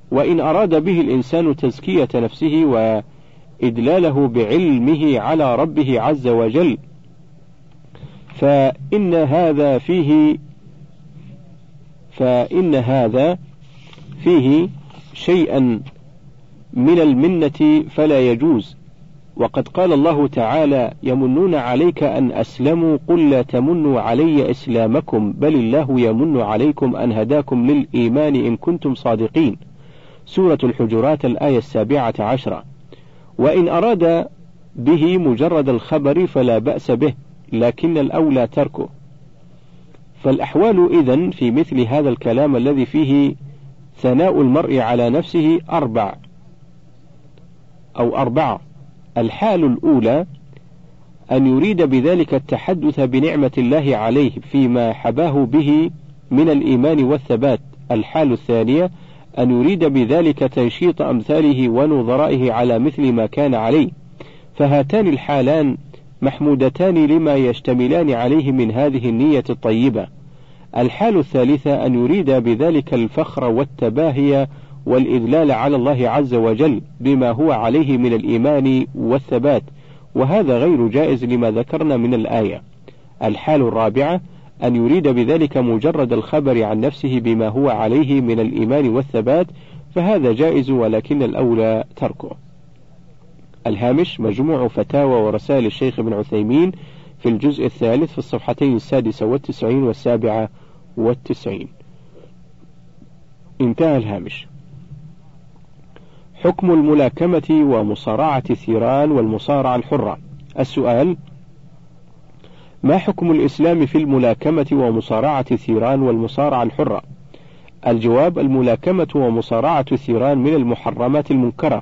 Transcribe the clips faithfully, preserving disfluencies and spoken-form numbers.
وإن أراد به الإنسان تزكية نفسه وإدلاله بعلمه على ربه عز وجل فإن هذا فيه فإن هذا فيه شيئا من المنة فلا يجوز. وقد قال الله تعالى: يمنون عليك أن أسلموا قل لا تمنوا علي إسلامكم بل الله يمن عليكم أن هداكم للإيمان إن كنتم صادقين. سورة الحجرات الآية السابعة عشرة. وإن أراد به مجرد الخبر فلا بأس به، لكن الأولى تركه. فالأحوال إذن في مثل هذا الكلام الذي فيه ثناء المرء على نفسه أربع أو أربعة. الحال الأولى أن يريد بذلك التحدث بنعمة الله عليه فيما حباه به من الإيمان والثبات. الحال الثانية أن يريد بذلك تنشيط أمثاله ونظرائه على مثل ما كان عليه. فهاتان الحالان محمودتان لما يشتملان عليه من هذه النية الطيبة. الحال الثالثة أن يريد بذلك الفخر والتباهي والإدلال على الله عز وجل بما هو عليه من الإيمان والثبات، وهذا غير جائز لما ذكرنا من الآية. الحال الرابعة أن يريد بذلك مجرد الخبر عن نفسه بما هو عليه من الإيمان والثبات، فهذا جائز ولكن الأولى تركه. الهامش: مجموع فتاوى ورسائل الشيخ ابن عثيمين في الجزء الثالث في الصفحتين السادسة والتسعين والسابعة والتسعين. انتهى الهامش. حكم الملاكمة ومصارعة الثيران والمصارعة الحرة. السؤال: ما حكم الإسلام في الملاكمة ومصارعة الثيران والمصارعة الحرة؟ الجواب: الملاكمة ومصارعة الثيران من المحرمات المنكرة،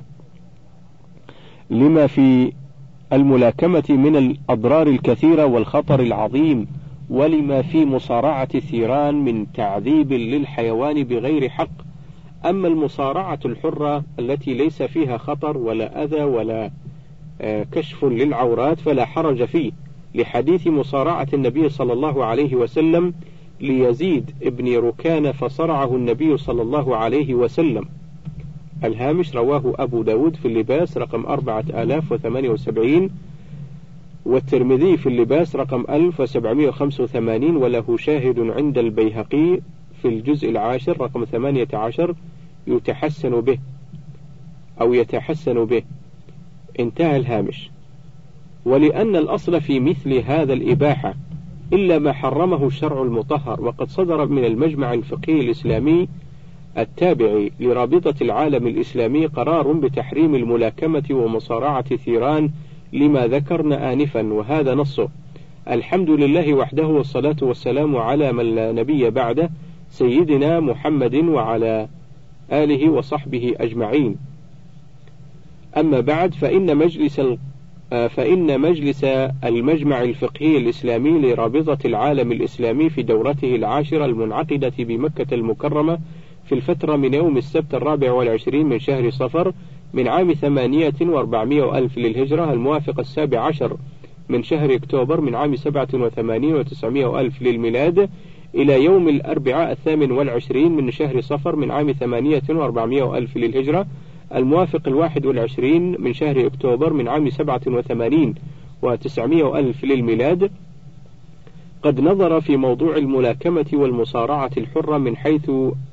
لما في الملاكمة من الأضرار الكثيرة والخطر العظيم، ولما في مصارعة الثيران من تعذيب للحيوان بغير حق. أما المصارعة الحرة التي ليس فيها خطر ولا أذى ولا كشف للعورات فلا حرج فيه، لحديث مصارعة النبي صلى الله عليه وسلم ليزيد ابن ركان فصرعه النبي صلى الله عليه وسلم. الهامش: رواه أبو داود في اللباس رقم أربعة آلاف وثمانية وسبعين، والترمذي في اللباس رقم ألف وسبعمائة وخمسة وثمانين، وله شاهد عند البيهقي في الجزء العاشر رقم ثمانية عشر يتحسن به أو يتحسن به. انتهى الهامش. ولأن الأصل في مثل هذا الإباحة إلا ما حرمه الشرع المطهر، وقد صدر من المجمع الفقهي الإسلامي التابع لرابطة العالم الإسلامي قرار بتحريم الملاكمة ومصارعة الثيران لما ذكرنا آنفا، وهذا نصه: الحمد لله وحده والصلاة والسلام على من لا نبي بعده سيدنا محمد وعلى آله وصحبه أجمعين. أما بعد، فإن مجلس فإن مجلس المجمع الفقهي الإسلامي لرابطة العالم الإسلامي في دورته العاشرة المنعقدة بمكة المكرمة في الفترة من يوم السبت الرابع والعشرين من شهر صفر من عام ثمانية وأربعمائة ألف للهجرة الموافق السابع عشر من شهر أكتوبر من عام سبعة وثمانين وتسعمائة ألف للميلاد إلى يوم الأربعاء الثامن والعشرين من شهر صفر من عام ثمانية وأربعمائة ألف للهجرة الموافق الواحد والعشرين من شهر أكتوبر من عام سبعة وثمانين وتسعمائة ألف للميلاد، قد نظر في موضوع الملاكمة والمصارعة الحرة من حيث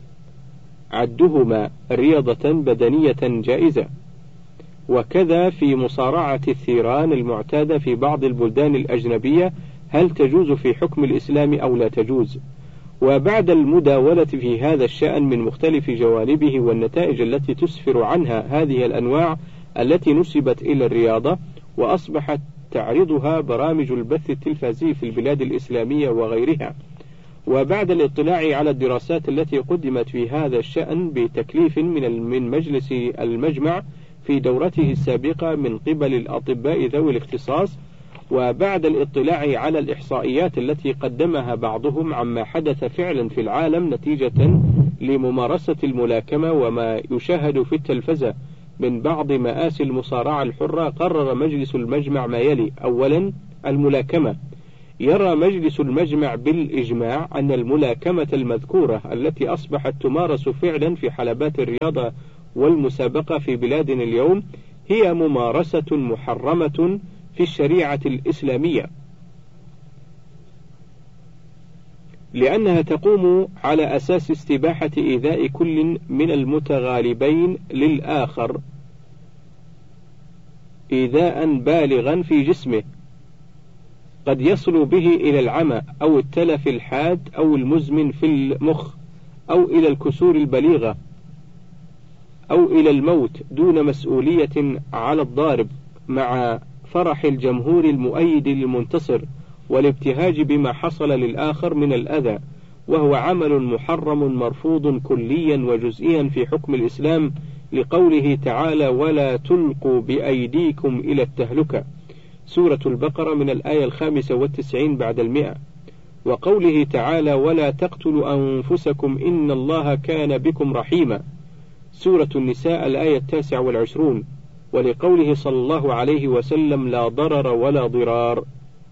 عدهما رياضة بدنية جائزة، وكذا في مصارعة الثيران المعتادة في بعض البلدان الأجنبية هل تجوز في حكم الإسلام أو لا تجوز. وبعد المداولة في هذا الشأن من مختلف جوانبه والنتائج التي تسفر عنها هذه الأنواع التي نسبت إلى الرياضة وأصبحت تعرضها برامج البث التلفزيوني في البلاد الإسلامية وغيرها، وبعد الاطلاع على الدراسات التي قدمت في هذا الشأن بتكليف من من مجلس المجمع في دورته السابقة من قبل الأطباء ذوي الاختصاص، وبعد الاطلاع على الإحصائيات التي قدمها بعضهم عما حدث فعلا في العالم نتيجة لممارسة الملاكمة وما يشاهد في التلفزة من بعض مآسي المصارعة الحرة، قرر مجلس المجمع ما يلي: أولا، الملاكمة يرى مجلس المجمع بالإجماع أن الملاكمة المذكورة التي أصبحت تمارس فعلا في حلبات الرياضة والمسابقة في بلادنا اليوم هي ممارسة محرمة في الشريعة الإسلامية، لأنها تقوم على أساس استباحة إيذاء كل من المتغالبين للآخر إيذاء بالغا في جسمه قد يصل به إلى العمى أو التلف الحاد أو المزمن في المخ أو إلى الكسور البليغة أو إلى الموت دون مسؤولية على الضارب، مع فرح الجمهور المؤيد للمنتصر والابتهاج بما حصل للآخر من الأذى، وهو عمل محرم مرفوض كليا وجزئيا في حكم الإسلام، لقوله تعالى: ولا تلقوا بأيديكم إلى التهلكة، سورة البقرة من الآية الخامسة والتسعين بعد المئة، وقوله تعالى: ولا تقتلوا أنفسكم إن الله كان بكم رحيما، سورة النساء الآية التاسعة والعشرون، ولقوله صلى الله عليه وسلم: لا ضرر ولا ضرار.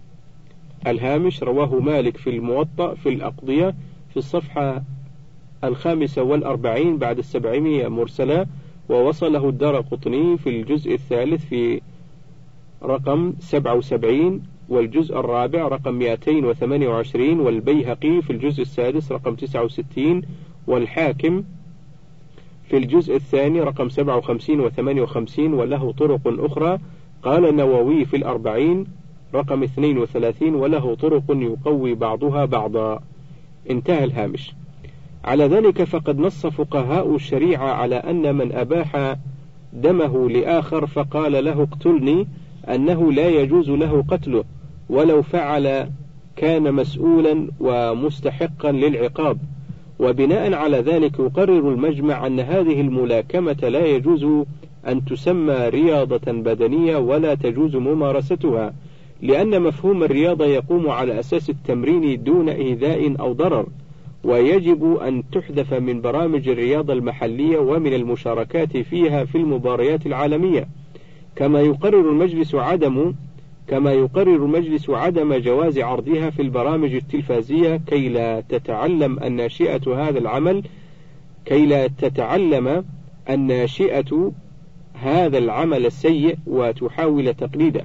الهامش: رواه مالك في الموطأ في الأقضية في الصفحة الخامسة والأربعين بعد السبعمية مرسلة، ووصله الدارقطني في الجزء الثالث في رقم سبعة وسبعين، والجزء الرابع رقم مئتين وثمانية وعشرين، والبيهقي في الجزء السادس رقم تسعة وستين، والحاكم في الجزء الثاني رقم سبعة وخمسين وثمانية وخمسين، وله طرق أخرى. قال النووي في الأربعين رقم اثنين وثلاثين: وله طرق يقوي بعضها بعضا. انتهى الهامش. على ذلك فقد نص فقهاء الشريعة على أن من أباح دمه لآخر فقال له اقتلني أنه لا يجوز له قتله، ولو فعل كان مسؤولا ومستحقا للعقاب. وبناء على ذلك يقرر المجمع أن هذه الملاكمة لا يجوز أن تسمى رياضة بدنية ولا تجوز ممارستها، لأن مفهوم الرياضة يقوم على أساس التمرين دون إيذاء أو ضرر، ويجب أن تحذف من برامج الرياضة المحلية ومن المشاركات فيها في المباريات العالمية. كما يقرر المجلس عدم كما يقرر المجلس عدم جواز عرضها في البرامج التلفازية كي لا تتعلم الناشئة هذا العمل كي لا تتعلم الناشئة هذا العمل السيء وتحاول تقليده.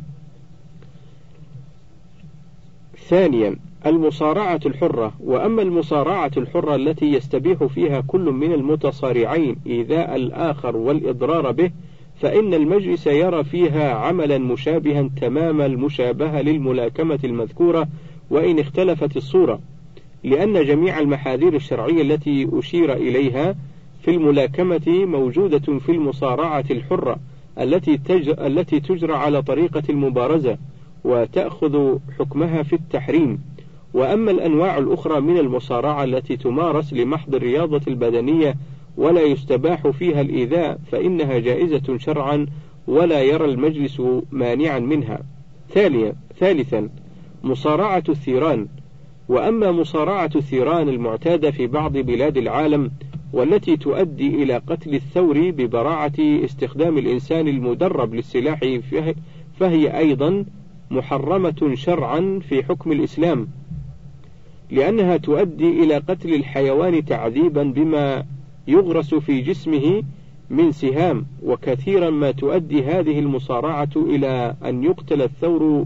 ثانيا: المصارعة الحرة. وأما المصارعة الحرة التي يستبيح فيها كل من المتصارعين إيذاء الآخر والإضرار به، فإن المجلس يرى فيها عملا مشابها تمام المشابهة للملاكمة المذكورة وإن اختلفت الصورة، لأن جميع المحاذير الشرعية التي أشير إليها في الملاكمة موجودة في المصارعة الحرة التي تجرى, التي تجرى على طريقة المبارزة وتأخذ حكمها في التحريم. وأما الأنواع الأخرى من المصارعة التي تمارس لمحض الرياضة البدنية ولا يستباح فيها الإيذاء فإنها جائزة شرعا ولا يرى المجلس مانعا منها. ثالثا: مصارعة الثيران. وأما مصارعة الثيران المعتادة في بعض بلاد العالم والتي تؤدي إلى قتل الثور ببراعة استخدام الإنسان المدرب للسلاح فهي أيضا محرمة شرعا في حكم الإسلام، لأنها تؤدي إلى قتل الحيوان تعذيبا بما يغرس في جسمه من سهام، وكثيرا ما تؤدي هذه المصارعة إلى أن يقتل الثور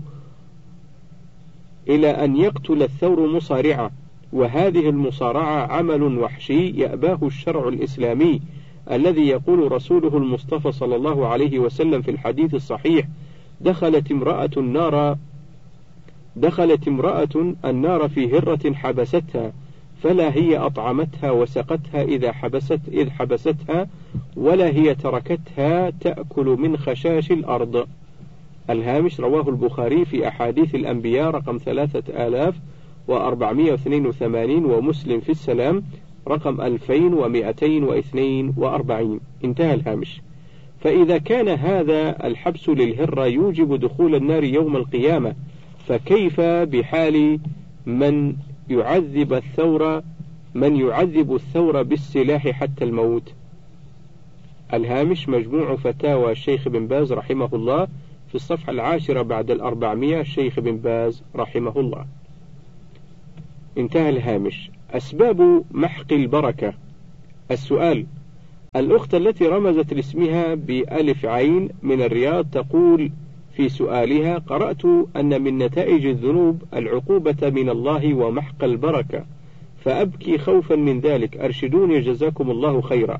إلى أن يقتل الثور مصارعة، وهذه المصارعة عمل وحشي يأباه الشرع الإسلامي الذي يقول رسوله المصطفى صلى الله عليه وسلم في الحديث الصحيح: دخلت امرأة النار دخلت امرأة النار في هرة حبستها فلا هي أطعمتها وسقتها إذا حبست إذ حبستها ولا هي تركتها تأكل من خشاش الأرض. الهامش: رواه البخاري في أحاديث الأنبياء رقم ثلاثة آلاف وأربعمائة واثنين وثمانين، ومسلم في السلام رقم ألفين ومئتين واثنين وأربعين. انتهى الهامش. فإذا كان هذا الحبس للهرة يوجب دخول النار يوم القيامة، فكيف بحال من يعذب الثور من يعذب الثور بالسلاح حتى الموت؟ الهامش: مجموع فتاوى الشيخ بن باز رحمه الله في الصفحة العاشرة بعد الأربعمائة، الشيخ بن باز رحمه الله. انتهى الهامش. أسباب محق البركة. السؤال: الأخت التي رمزت لاسمها بألف عين من الرياض تقول في سؤالها: قرأت أن من نتائج الذنوب العقوبة من الله ومحق البركة، فأبكي خوفا من ذلك، أرشدوني جزاكم الله خيرا.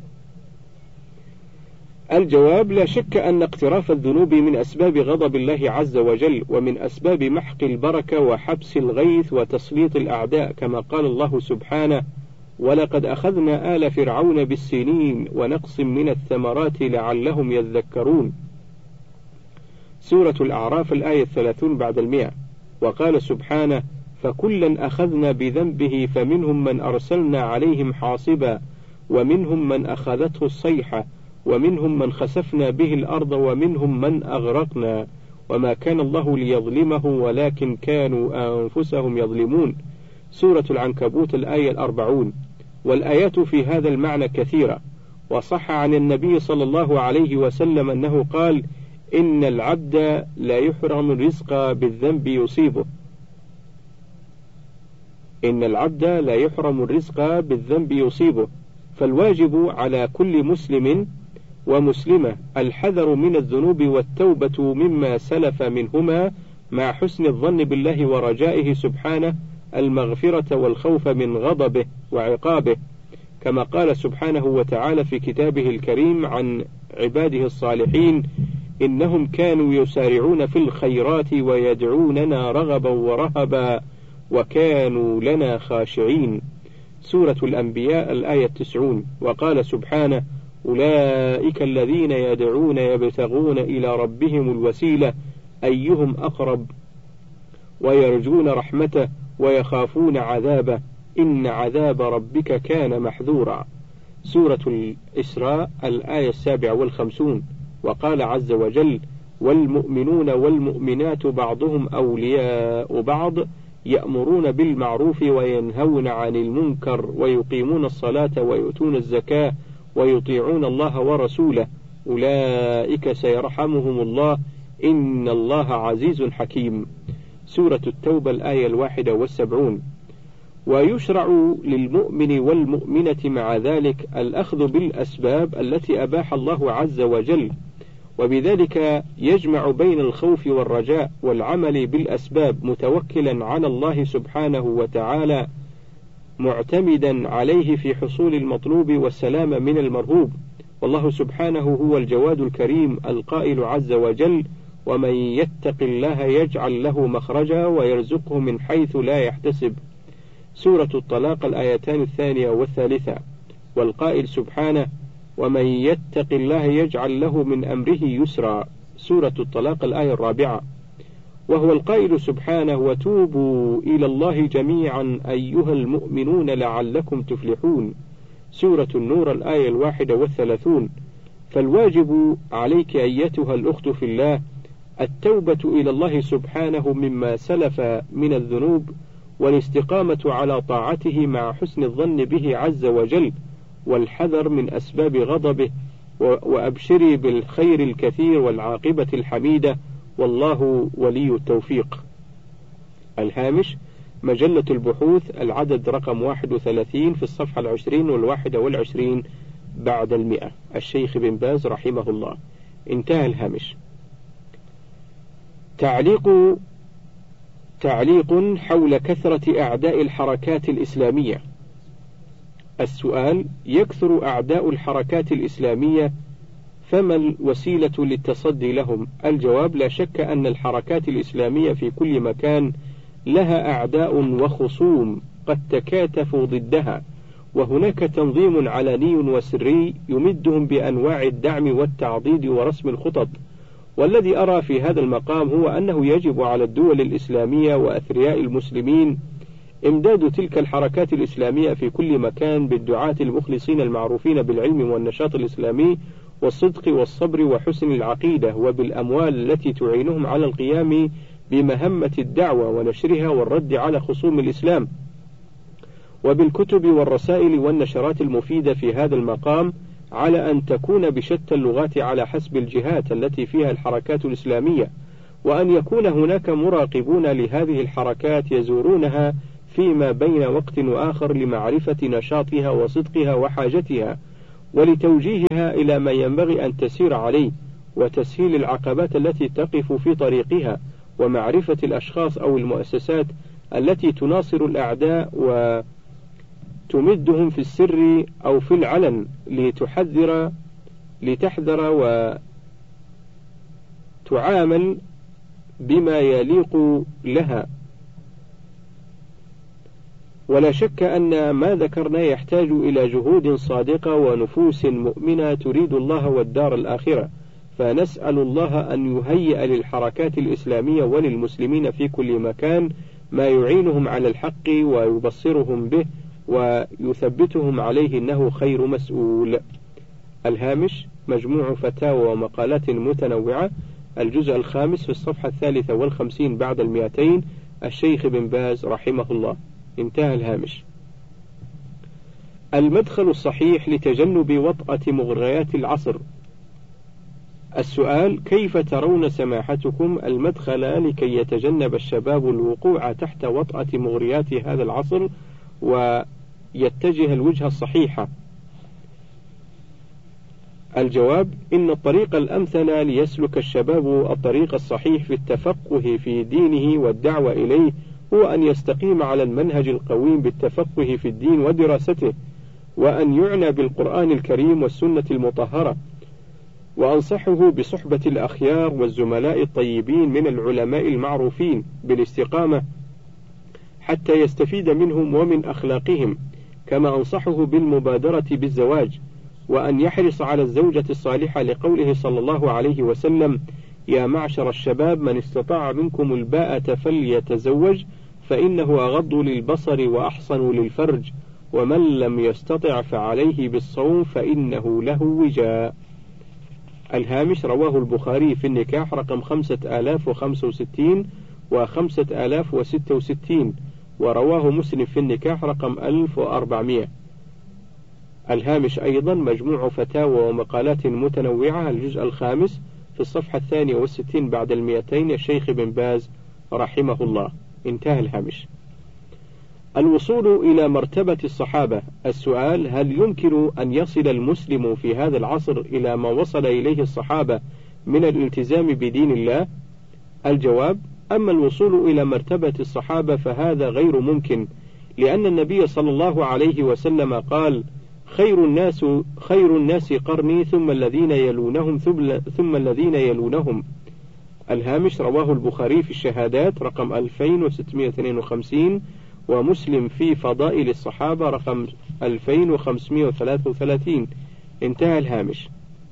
الجواب: لا شك أن اقتراف الذنوب من أسباب غضب الله عز وجل، ومن أسباب محق البركة وحبس الغيث وتسليط الأعداء، كما قال الله سبحانه: ولقد أخذنا آل فرعون بالسنين ونقص من الثمرات لعلهم يذكرون. سورة الأعراف الآية الثلاثون بعد المئة. وقال سبحانه: فكلا أخذنا بذنبه فمنهم من أرسلنا عليهم حاصبا ومنهم من أخذته الصيحة ومنهم من خسفنا به الأرض ومنهم من أغرقنا وما كان الله ليظلمه ولكن كانوا أنفسهم يظلمون. سورة العنكبوت الآية الأربعون. والآيات في هذا المعنى كثيرة. وصح عن النبي صلى الله عليه وسلم أنه قال: إن العبد لا يحرم الرزق بالذنب يصيبه إن العبد لا يحرم الرزق بالذنب يصيبه فالواجب على كل مسلم ومسلمة الحذر من الذنوب والتوبة مما سلف منهما مع حسن الظن بالله ورجائه سبحانه المغفرة والخوف من غضبه وعقابه، كما قال سبحانه وتعالى في كتابه الكريم عن عباده الصالحين: إنهم كانوا يسارعون في الخيرات ويدعوننا رغبا ورهبا وكانوا لنا خاشعين. سورة الأنبياء الآية التسعون. وقال سبحانه: أولئك الذين يدعون يبتغون إلى ربهم الوسيلة أيهم أقرب ويرجون رحمته ويخافون عذابه إن عذاب ربك كان محذورا. سورة الإسراء الآية السابعة والخمسون. وقال عز وجل: والمؤمنون والمؤمنات بعضهم أولياء بعض يأمرون بالمعروف وينهون عن المنكر ويقيمون الصلاة ويؤتون الزكاة ويطيعون الله ورسوله أولئك سيرحمهم الله إن الله عزيز حكيم. سورة التوبة الآية الواحدة والسبعون. ويشرع للمؤمن والمؤمنة مع ذلك الأخذ بالأسباب التي أباح الله عز وجل، وبذلك يجمع بين الخوف والرجاء والعمل بالأسباب متوكلا على الله سبحانه وتعالى معتمدا عليه في حصول المطلوب والسلام من المرهوب. والله سبحانه هو الجواد الكريم القائل عز وجل: ومن يتق الله يجعل له مخرجا ويرزقه من حيث لا يحتسب. سورة الطلاق الآيتان الثانية والثالثة. والقائل سبحانه: ومن يتق الله يجعل له من أمره يسرا. سورة الطلاق الآية الرابعة. وهو القائل سبحانه: وتوبوا إلى الله جميعا أيها المؤمنون لعلكم تفلحون. سورة النور الآية الواحدة والثلاثون. فالواجب عليك أيتها الأخت في الله التوبة إلى الله سبحانه مما سلف من الذنوب والاستقامة على طاعته مع حسن الظن به عز وجل والحذر من أسباب غضبه، وأبشري بالخير الكثير والعاقبة الحميدة والله ولي التوفيق. الهامش: مجلة البحوث العدد رقم واحد وثلاثين في الصفحة العشرين والواحدة والعشرين بعد المئة، الشيخ بن باز رحمه الله. انتهى الهامش. تعليق تعليق حول كثرة أعداء الحركات الإسلامية. السؤال: يكثر أعداء الحركات الإسلامية، فما الوسيلة للتصدي لهم؟ الجواب: لا شك أن الحركات الإسلامية في كل مكان لها أعداء وخصوم قد تكاتفوا ضدها، وهناك تنظيم علني وسري يمدهم بأنواع الدعم والتعضيد ورسم الخطط. والذي أرى في هذا المقام هو أنه يجب على الدول الإسلامية وأثرياء المسلمين إمداد تلك الحركات الإسلامية في كل مكان بالدعاة المخلصين المعروفين بالعلم والنشاط الإسلامي والصدق والصبر وحسن العقيدة، وبالأموال التي تعينهم على القيام بمهمة الدعوة ونشرها والرد على خصوم الإسلام، وبالكتب والرسائل والنشرات المفيدة في هذا المقام، على أن تكون بشتى اللغات على حسب الجهات التي فيها الحركات الإسلامية، وأن يكون هناك مراقبون لهذه الحركات يزورونها فيما بين وقت وآخر لمعرفة نشاطها وصدقها وحاجتها، ولتوجيهها إلى ما ينبغي أن تسير عليه، وتسهيل العقبات التي تقف في طريقها، ومعرفة الأشخاص أو المؤسسات التي تناصر الأعداء وتمدهم في السر أو في العلن، لتحذر لتحذر وتعامل بما يليق لها. ولا شك أن ما ذكرنا يحتاج إلى جهود صادقة ونفوس مؤمنة تريد الله والدار الآخرة، فنسأل الله أن يهيئ للحركات الإسلامية وللمسلمين في كل مكان ما يعينهم على الحق ويبصرهم به ويثبتهم عليه، إنه خير مسؤول. الهامش: مجموع فتاوى ومقالات متنوعة، الجزء الخامس في الصفحة الثالثة والخمسين بعد المئتين، الشيخ بن باز رحمه الله. انتهى الهامش. المدخل الصحيح لتجنب وطأة مغريات العصر. السؤال: كيف ترون سماحتكم المدخل لكي يتجنب الشباب الوقوع تحت وطأة مغريات هذا العصر ويتجه الوجهة الصحيحة؟ الجواب: إن الطريق الأمثل ليسلك الشباب الطريق الصحيح في التفقه في دينه والدعوة إليه هو أن يستقيم على المنهج القويم بالتفقه في الدين ودراسته، وأن يعنى بالقرآن الكريم والسنة المطهرة، وأنصحه بصحبة الأخيار والزملاء الطيبين من العلماء المعروفين بالاستقامة حتى يستفيد منهم ومن أخلاقهم، كما أنصحه بالمبادرة بالزواج، وأن يحرص على الزوجة الصالحة لقوله صلى الله عليه وسلم: يا معشر الشباب من استطاع منكم الباءة فليتزوج فإنه أغض للبصر وأحصن للفرج، ومن لم يستطع فعليه بالصوم فإنه له وجاء. الهامش: رواه البخاري في النكاح رقم خمسة آلاف وخمسة وستين وخمسة آلاف وستة وستين، ورواه مسلم في النكاح رقم ألف وأربعمائة. الهامش أيضا: مجموع فتاوى ومقالات متنوعة، الجزء الخامس في الصفحة الثانية والستين بعد المئتين، الشيخ بن باز رحمه الله. انتهى الهامش. الوصول إلى مرتبة الصحابة. السؤال: هل يمكن أن يصل المسلم في هذا العصر إلى ما وصل إليه الصحابة من الالتزام بدين الله؟ الجواب: أما الوصول إلى مرتبة الصحابة فهذا غير ممكن، لأن النبي صلى الله عليه وسلم قال: خير الناس خير الناس قرني ثم الذين يلونهم ثم الذين يلونهم. الهامش: رواه البخاري في الشهادات رقم ألفين وستمائة واثنين وخمسين، ومسلم في فضائل الصحابة رقم ألفين وخمسمائة وثلاثة وثلاثين. انتهى الهامش.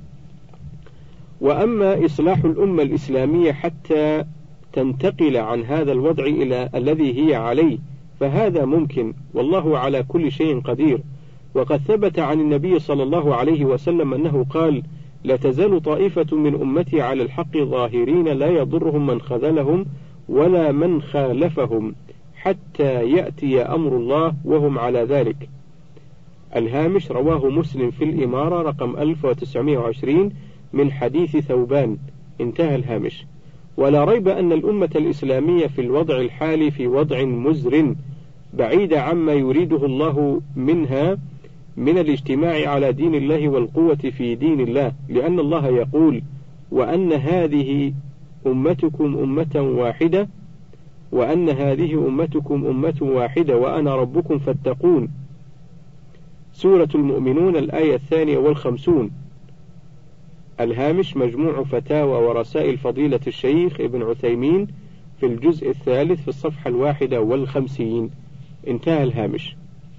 وأما إصلاح الأمة الإسلامية حتى تنتقل عن هذا الوضع إلى الذي هي عليه فهذا ممكن، والله على كل شيء قدير. وقد ثبت عن النبي صلى الله عليه وسلم أنه قال: لا تزال طائفة من أمتي على الحق ظاهرين لا يضرهم من خذلهم ولا من خالفهم حتى يأتي أمر الله وهم على ذلك. الهامش: رواه مسلم في الإمارة رقم ألف وتسعمائة وعشرين من حديث ثوبان. انتهى الهامش. ولا ريب أن الأمة الإسلامية في الوضع الحالي في وضع مزر بعيدة عما يريده الله منها من الاجتماع على دين الله والقوة في دين الله، لأن الله يقول: وأن هذه أمتكم أمة واحدة وأن هذه أمتكم أمة واحدة وأنا ربكم فاتقون. سورة المؤمنون الآية الثانية والخمسون. الهامش: مجموع فتاوى ورسائل فضيلة الشيخ ابن عثيمين في الجزء الثالث في الصفحة الواحدة والخمسين. انتهى الهامش.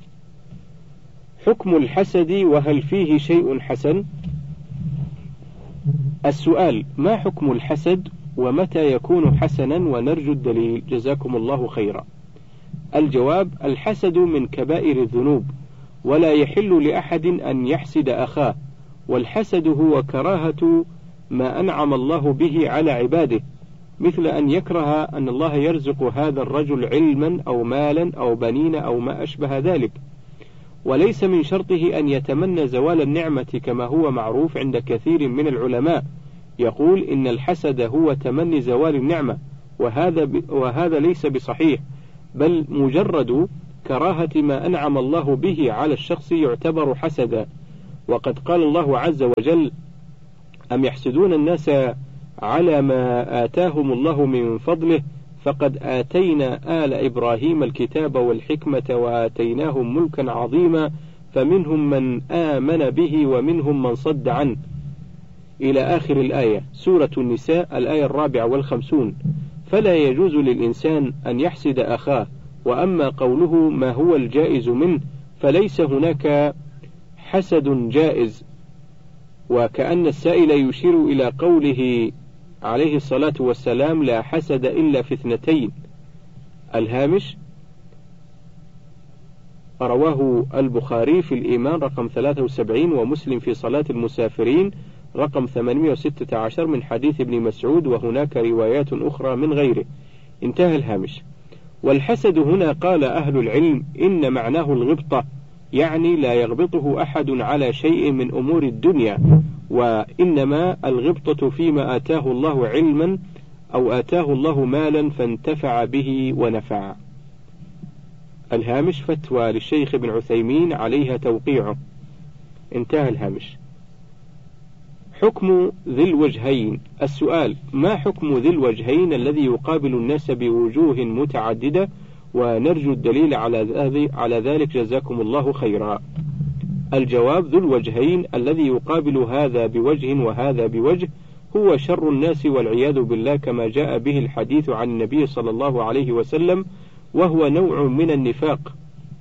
حكم الحسد وهل فيه شيء حسن؟ السؤال: ما حكم الحسد ومتى يكون حسنا ونرجو الدليل؟ جزاكم الله خيرا. الجواب: الحسد من كبائر الذنوب، ولا يحل لأحد أن يحسد أخاه، والحسد هو كراهة ما أنعم الله به على عباده، مثل أن يكره أن الله يرزق هذا الرجل علما أو مالا أو بنين أو ما أشبه ذلك، وليس من شرطه أن يتمنى زوال النعمة كما هو معروف عند كثير من العلماء، يقول إن الحسد هو تمني زوال النعمة، وهذا, ب... وهذا ليس بصحيح، بل مجرد كراهة ما أنعم الله به على الشخص يعتبر حسدا. وقد قال الله عز وجل: أم يحسدون الناس على ما آتاهم الله من فضله فقد آتينا آل إبراهيم الكتاب والحكمة وآتيناهم ملكا عظيما فمنهم من آمن به ومنهم من صد عنه، إلى آخر الآية، سورة النساء الآية الرابعة والخمسون. فلا يجوز للإنسان أن يحسد أخاه. وأما قوله ما هو الجائز منه فليس هناك حسد جائز، وكأن السائل يشير إلى قوله عليه الصلاة والسلام: لا حسد إلا في اثنتين. الهامش: رواه البخاري في الإيمان رقم ثلاثة وسبعين، ومسلم في صلاة المسافرين رقم ثمانمائة وستة عشر من حديث ابن مسعود، وهناك روايات أخرى من غيره. انتهى الهامش. والحسد هنا قال أهل العلم إن معناه الغبطة، يعني لا يغبطه أحد على شيء من أمور الدنيا، وإنما الغبطة فيما آتاه الله علما أو آتاه الله مالا فانتفع به ونفع. الهامش: فتوى للشيخ ابن عثيمين عليها توقيعه. انتهى الهامش. حكم ذي الوجهين. السؤال: ما حكم ذي الوجهين الذي يقابل الناس بوجوه متعددة، ونرجو الدليل على ذلك جزاكم الله خيرا. الجواب: ذو الوجهين الذي يقابل هذا بوجه وهذا بوجه هو شر الناس والعياذ بالله، كما جاء به الحديث عن النبي صلى الله عليه وسلم، وهو نوع من النفاق.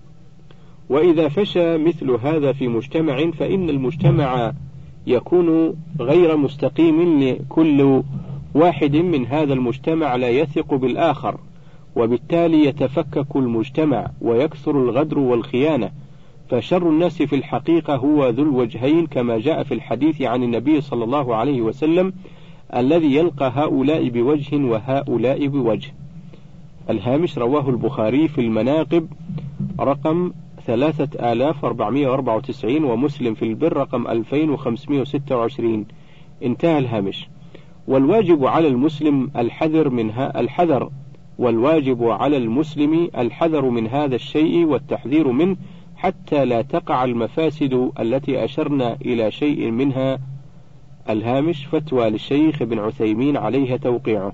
وإذا فشى مثل هذا في مجتمع فإن المجتمع يكون غير مستقيم، لكل واحد من هذا المجتمع لا يثق بالآخر، وبالتالي يتفكك المجتمع ويكثر الغدر والخيانة. فشر الناس في الحقيقة هو ذو الوجهين، كما جاء في الحديث عن النبي صلى الله عليه وسلم: الذي يلقى هؤلاء بوجه وهؤلاء بوجه. الهامش: رواه البخاري في المناقب رقم ثلاثة آلاف وأربعمائة وأربعة وتسعين، ومسلم في البر رقم ألفين وخمسمائة وستة وعشرين. انتهى الهامش. والواجب على المسلم الحذر من ها الحذر والواجب على المسلم الحذر من هذا الشيء والتحذير منه، حتى لا تقع المفاسد التي أشرنا إلى شيء منها. الهامش: فتوى للشيخ ابن عثيمين عليها توقيعه.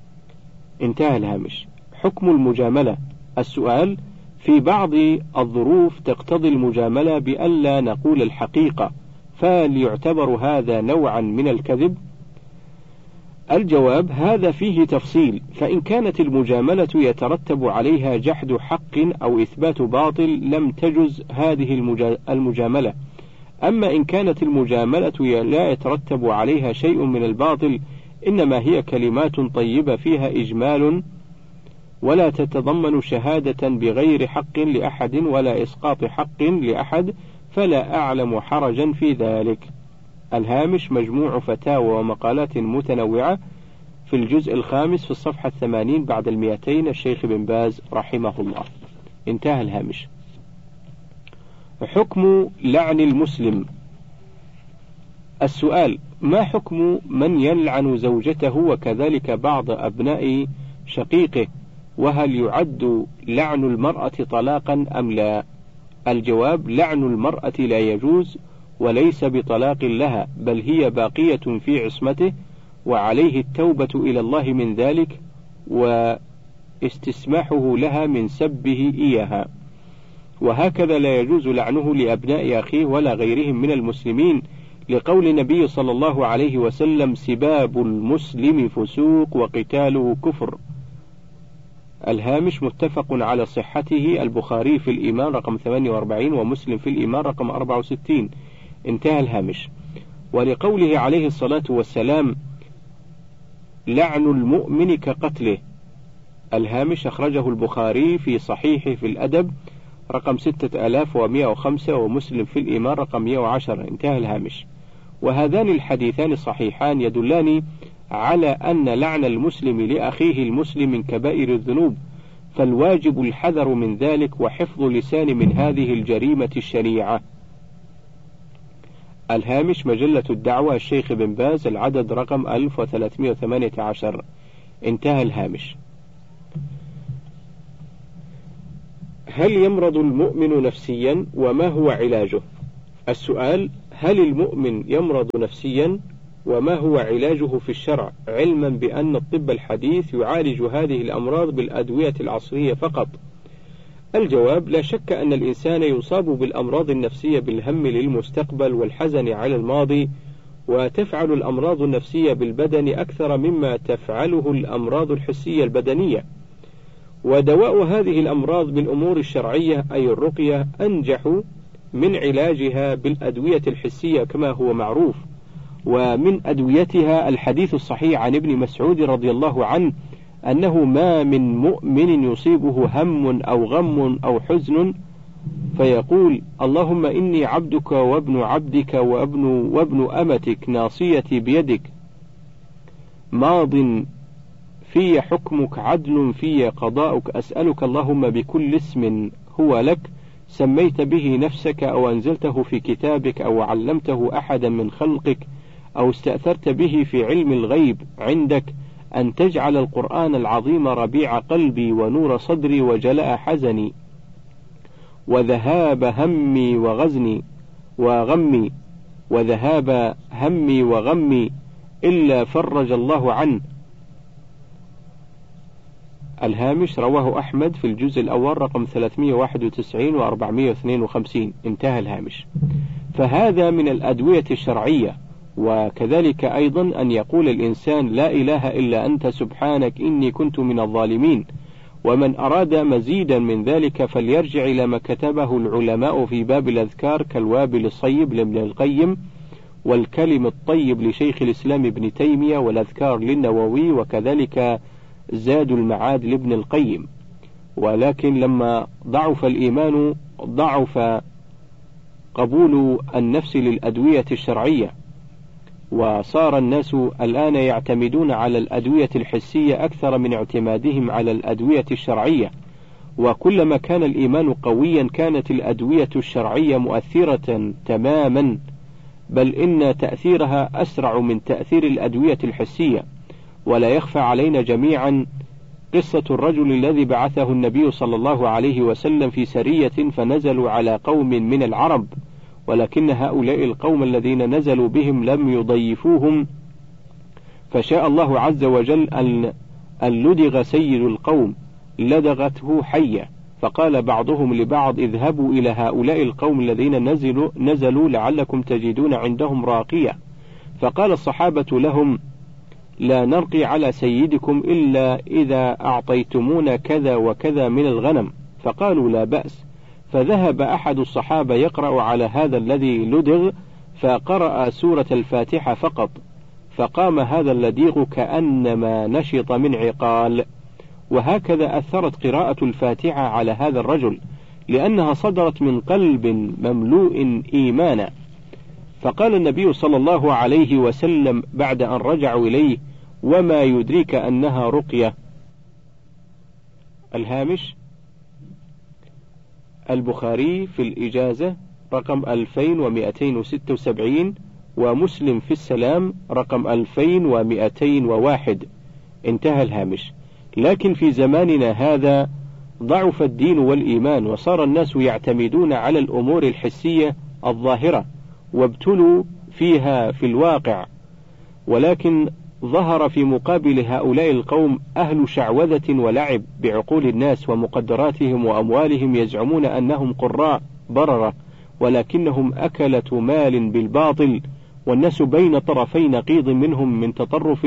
انتهى الهامش. حكم المجاملة. السؤال: في بعض الظروف تقتضي المجاملة بألا نقول الحقيقة، فهل يعتبر هذا نوعا من الكذب؟ الجواب: هذا فيه تفصيل، فإن كانت المجاملة يترتب عليها جحد حق أو إثبات باطل لم تجز هذه المجاملة. أما إن كانت المجاملة لا يترتب عليها شيء من الباطل، إنما هي كلمات طيبة فيها إجمال ولا تتضمن شهادة بغير حق لأحد ولا إسقاط حق لأحد، فلا أعلم حرجا في ذلك. الهامش: مجموع فتاوى ومقالات متنوعة في الجزء الخامس في الصفحة الثمانين بعد المئتين، الشيخ بن باز رحمه الله. انتهى الهامش. حكم لعن المسلم. السؤال: ما حكم من يلعن زوجته وكذلك بعض أبناء شقيقه، وهل يعد لعن المرأة طلاقا أم لا؟ الجواب: لعن المرأة لا يجوز وليس بطلاق لها، بل هي باقية في عصمته، وعليه التوبة إلى الله من ذلك واستسماحه لها من سبه إياها. وهكذا لا يجوز لعنه لأبناء أخيه ولا غيرهم من المسلمين، لقول النبي صلى الله عليه وسلم: سباب المسلم فسوق وقتاله كفر. الهامش: متفق على صحته، البخاري في الإيمان رقم ثمانية وأربعين، ومسلم في الإيمان رقم أربعة وستين. انتهى الهامش. ولقوله عليه الصلاة والسلام: لعن المؤمن كقتله. الهامش: أخرجه البخاري في صحيحه في الأدب رقم ستة آلاف ومائة وخمسة، ومسلم في الإيمان رقم مائة وعشرة. انتهى الهامش. وهذان الحديثان الصحيحان يدلان على أن لعن المسلم لأخيه المسلم من كبائر الذنوب، فالواجب الحذر من ذلك وحفظ اللسان من هذه الجريمة الشنيعة. الهامش مجلة الدعوة الشيخ بن باز العدد رقم ألف وثلاثمائة وثمانية عشر. انتهى الهامش. هل يمرض المؤمن نفسيا وما هو علاجه؟ السؤال: هل المؤمن يمرض نفسيا وما هو علاجه في الشرع، علما بأن الطب الحديث يعالج هذه الأمراض بالأدوية العصرية فقط؟ الجواب: لا شك أن الإنسان يصاب بالأمراض النفسية بالهم للمستقبل والحزن على الماضي، وتفعل الأمراض النفسية بالبدن أكثر مما تفعله الأمراض الحسية البدنية. ودواء هذه الأمراض بالأمور الشرعية أي الرقية أنجح من علاجها بالأدوية الحسية كما هو معروف. ومن أدويتها الحديث الصحيح عن ابن مسعود رضي الله عنه أنه ما من مؤمن يصيبه هم أو غم أو حزن فيقول: اللهم إني عبدك وابن عبدك وابن, وابن أمتك ناصيتي بيدك ماض في حكمك عدل في قضاؤك، أسألك اللهم بكل اسم هو لك سميت به نفسك أو أنزلته في كتابك أو علمته أحدا من خلقك أو استأثرت به في علم الغيب عندك أن تجعل القرآن العظيم ربيع قلبي ونور صدري وجلاء حزني وذهاب همي وغزني وغمي وذهاب همي وغمي إلا فرج الله عنه. الهامش رواه أحمد في الجزء الأول رقم ثلاثمائة وواحد وتسعين وأربعمائة واثنين وخمسين. انتهى الهامش. فهذا من الأدوية الشرعية. وكذلك أيضا أن يقول الإنسان: لا إله إلا أنت سبحانك إني كنت من الظالمين. ومن أراد مزيدا من ذلك فليرجع إلى ما كتبه العلماء في باب الأذكار كالوابل الصيب لابن القيم، والكلم الطيب لشيخ الإسلام ابن تيمية، والأذكار للنووي، وكذلك زاد المعاد لابن القيم. ولكن لما ضعف الإيمان ضعف قبول النفس للأدوية الشرعية، وصار الناس الآن يعتمدون على الأدوية الحسية أكثر من اعتمادهم على الأدوية الشرعية. وكلما كان الإيمان قويا كانت الأدوية الشرعية مؤثرة تماما، بل إن تأثيرها أسرع من تأثير الأدوية الحسية. ولا يخفى علينا جميعا قصة الرجل الذي بعثه النبي صلى الله عليه وسلم في سرية فنزلوا على قوم من العرب، ولكن هؤلاء القوم الذين نزلوا بهم لم يضيفوهم، فشاء الله عز وجل أن لدغ سيد القوم لدغته حية، فقال بعضهم لبعض: اذهبوا إلى هؤلاء القوم الذين نزلوا, نزلوا لعلكم تجدون عندهم راقية. فقال الصحابة لهم: لا نرقي على سيدكم إلا إذا أعطيتمونا كذا وكذا من الغنم. فقالوا: لا بأس. فذهب أحد الصحابة يقرأ على هذا الذي لدغ فقرأ سورة الفاتحة فقط، فقام هذا اللديغ كأنما نشط من عقال. وهكذا أثرت قراءة الفاتحة على هذا الرجل، لأنها صدرت من قلب مملوء إيمانا. فقال النبي صلى الله عليه وسلم بعد أن رجعوا إليه: وما يدريك أنها رقية؟ الهامش البخاري في الإجازة رقم ألفين ومئتين وستة وسبعين، ومسلم في السلام رقم ألفين ومئتين وواحد. انتهى الهامش. لكن في زماننا هذا ضعف الدين والإيمان، وصار الناس يعتمدون على الأمور الحسية الظاهرة وابتلوا فيها في الواقع، ولكن ظهر في مقابل هؤلاء القوم أهل شعوذة ولعب بعقول الناس ومقدراتهم وأموالهم، يزعمون أنهم قراء بررة، ولكنهم أكلة مال بالباطل، والناس بين طرفي نقيض، منهم من تطرف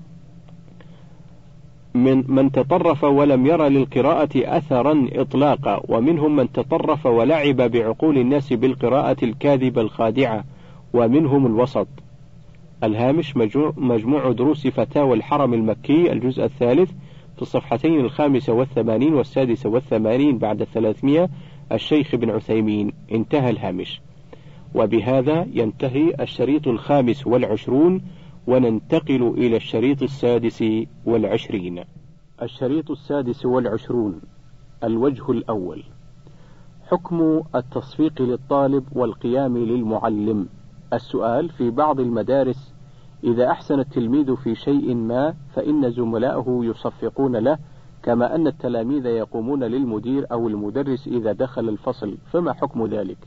من من تطرف ولم يرى للقراءة أثرا إطلاقا، ومنهم من تطرف ولعب بعقول الناس بالقراءة الكاذبة الخادعة، ومنهم الوسط. الهامش مجموع دروس فتاوى الحرم المكي الجزء الثالث في الصفحتين الخامسة والثمانين والسادسة والثمانين بعد الثلاثمائة، الشيخ بن عثيمين. انتهى الهامش. وبهذا ينتهي الشريط الخامس والعشرون، وننتقل إلى الشريط السادس والعشرين. الشريط السادس والعشرون. الوجه الأول: حكم التصفيق للطالب والقيام للمعلم. السؤال: في بعض المدارس إذا أحسن التلميذ في شيء ما فإن زملائه يصفقون له، كما أن التلاميذ يقومون للمدير أو المدرس إذا دخل الفصل، فما حكم ذلك؟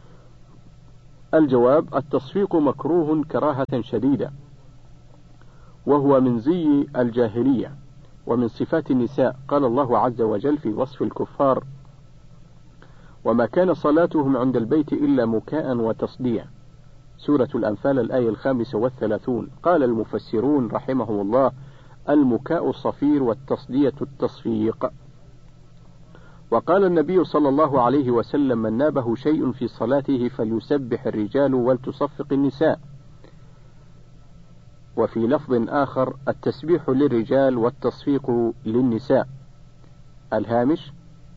الجواب: التصفيق مكروه كراهة شديدة، وهو من زي الجاهلية ومن صفات النساء. قال الله عز وجل في وصف الكفار: وما كان صلاتهم عند البيت إلا مكاء وتصديع. سورة الأنفال الآية الخامسة والثلاثون. قال المفسرون رحمهم الله: المكاء الصفير والتصدية التصفيق. وقال النبي صلى الله عليه وسلم: من نابه شيء في صلاته فليسبح الرجال ولتصفق النساء. وفي لفظ آخر: التسبيح للرجال والتصفيق للنساء. الهامش: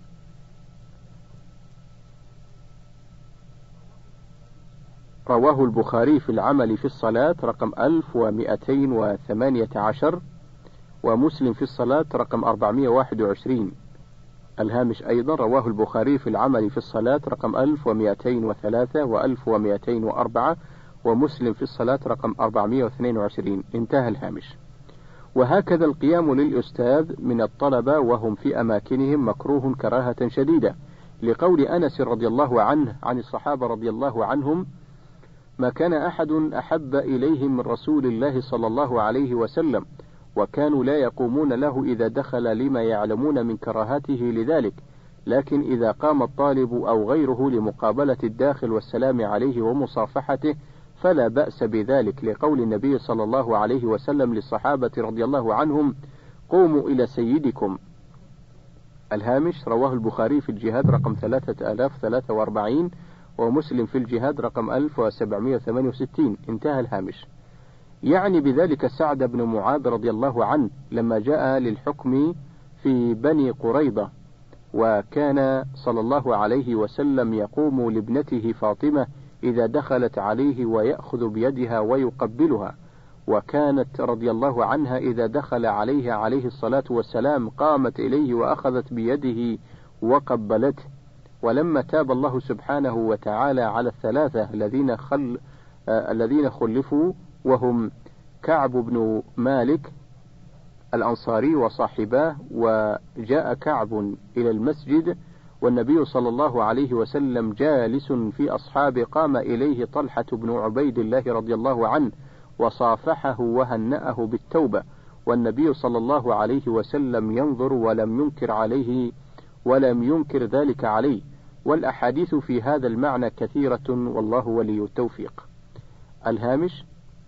رواه البخاري في العمل في الصلاة رقم ألف ومئتين وثمانية عشر، ومسلم في الصلاة رقم أربعمائة وواحد وعشرين. الهامش أيضا: رواه البخاري في العمل في الصلاة رقم ألف ومئتين وثلاثة وألف ومئتين وأربعة، ومسلم في الصلاة رقم أربعمائة واثنين وعشرين. انتهى الهامش. وهكذا القيام للأستاذ من الطلبة وهم في أماكنهم مكروه كراهة شديدة، لقول أنس رضي الله عنه عن الصحابة رضي الله عنهم: ما كان أحد أحب إليهم من رسول الله صلى الله عليه وسلم، وكانوا لا يقومون له إذا دخل لما يعلمون من كراهته لذلك، لكن إذا قام الطالب أو غيره لمقابلة الداخل والسلام عليه ومصافحته فلا بأس بذلك، لقول النبي صلى الله عليه وسلم للصحابة رضي الله عنهم: قوموا إلى سيدكم. الهامش: رواه البخاري في الجهاد رقم ثلاثة آلاف وثلاثة وأربعين، ومسلم في الجهاد رقم ألف وسبعمائة وثمانية وستين. انتهى الهامش. يعني بذلك سعد بن معاذ رضي الله عنه لما جاء للحكم في بني قريظة، وكان صلى الله عليه وسلم يقوم لابنته فاطمة إذا دخلت عليه ويأخذ بيدها ويقبلها، وكانت رضي الله عنها إذا دخل عليها عليه الصلاة والسلام قامت إليه وأخذت بيده وقبلته. ولما تاب الله سبحانه وتعالى على الثلاثة الذين خل آه الذين خلفوا، وهم كعب بن مالك الأنصاري وصاحباه، وجاء كعب إلى المسجد والنبي صلى الله عليه وسلم جالس في أصحابه، قام إليه طلحة بن عبيد الله رضي الله عنه وصافحه وهنأه بالتوبة، والنبي صلى الله عليه وسلم ينظر ولم ينكر عليه ولم ينكر ذلك عليه. والأحاديث في هذا المعنى كثيرة، والله ولي التوفيق. الهامش: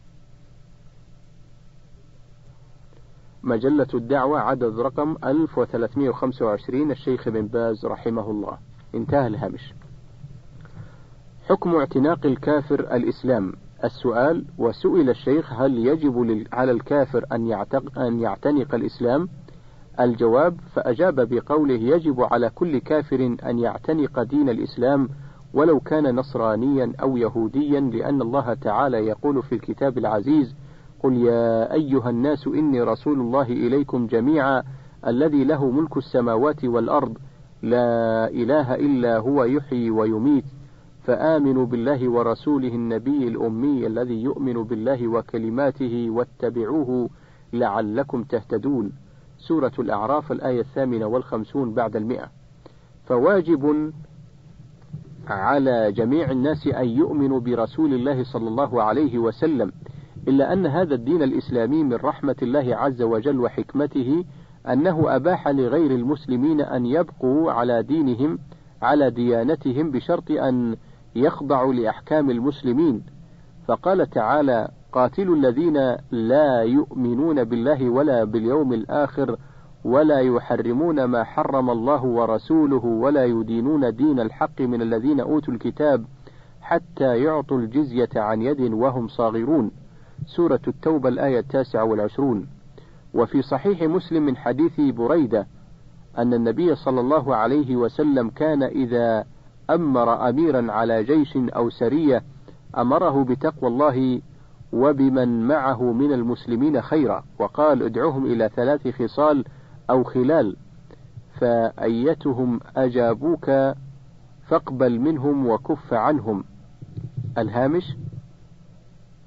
مجلة الدعوة عدد رقم ألف وثلاثمائة وخمسة وعشرين، الشيخ بن باز رحمه الله. انتهى الهامش. حكم اعتناق الكافر الإسلام. السؤال: وسئل الشيخ: هل يجب على الكافر أن يعتنق الإسلام؟ الجواب: فأجاب بقوله: يجب على كل كافر أن يعتنق دين الإسلام ولو كان نصرانيا أو يهوديا، لأن الله تعالى يقول في الكتاب العزيز: قل يا أيها الناس إني رسول الله إليكم جميعا الذي له ملك السماوات والأرض لا إله إلا هو يحيي ويميت، فآمنوا بالله ورسوله النبي الأمي الذي يؤمن بالله وكلماته واتبعوه لعلكم تهتدون. سورة الأعراف الآية الثامنة والخمسون بعد المئة. فواجب على جميع الناس أن يؤمنوا برسول الله صلى الله عليه وسلم، إلا أن هذا الدين الإسلامي من رحمة الله عز وجل وحكمته أنه أباح لغير المسلمين أن يبقوا على دينهم على ديانتهم بشرط أن يخضعوا لأحكام المسلمين. فقال تعالى: قاتلوا الذين لا يؤمنون بالله ولا باليوم الآخر ولا يحرمون ما حرم الله ورسوله ولا يدينون دين الحق من الذين أوتوا الكتاب حتى يعطوا الجزية عن يد وهم صاغرون. سورة التوبة الآية التاسعة والعشرون. وفي صحيح مسلم من حديث بريدة أن النبي صلى الله عليه وسلم كان إذا أمر أميرا على جيش أو سرية أمره بتقوى الله وبمن معه من المسلمين خيرا، وقال: ادعوهم إلى ثلاث خصال أو خلال، فأيتهم أجابوك فاقبل منهم وكف عنهم. الهامش: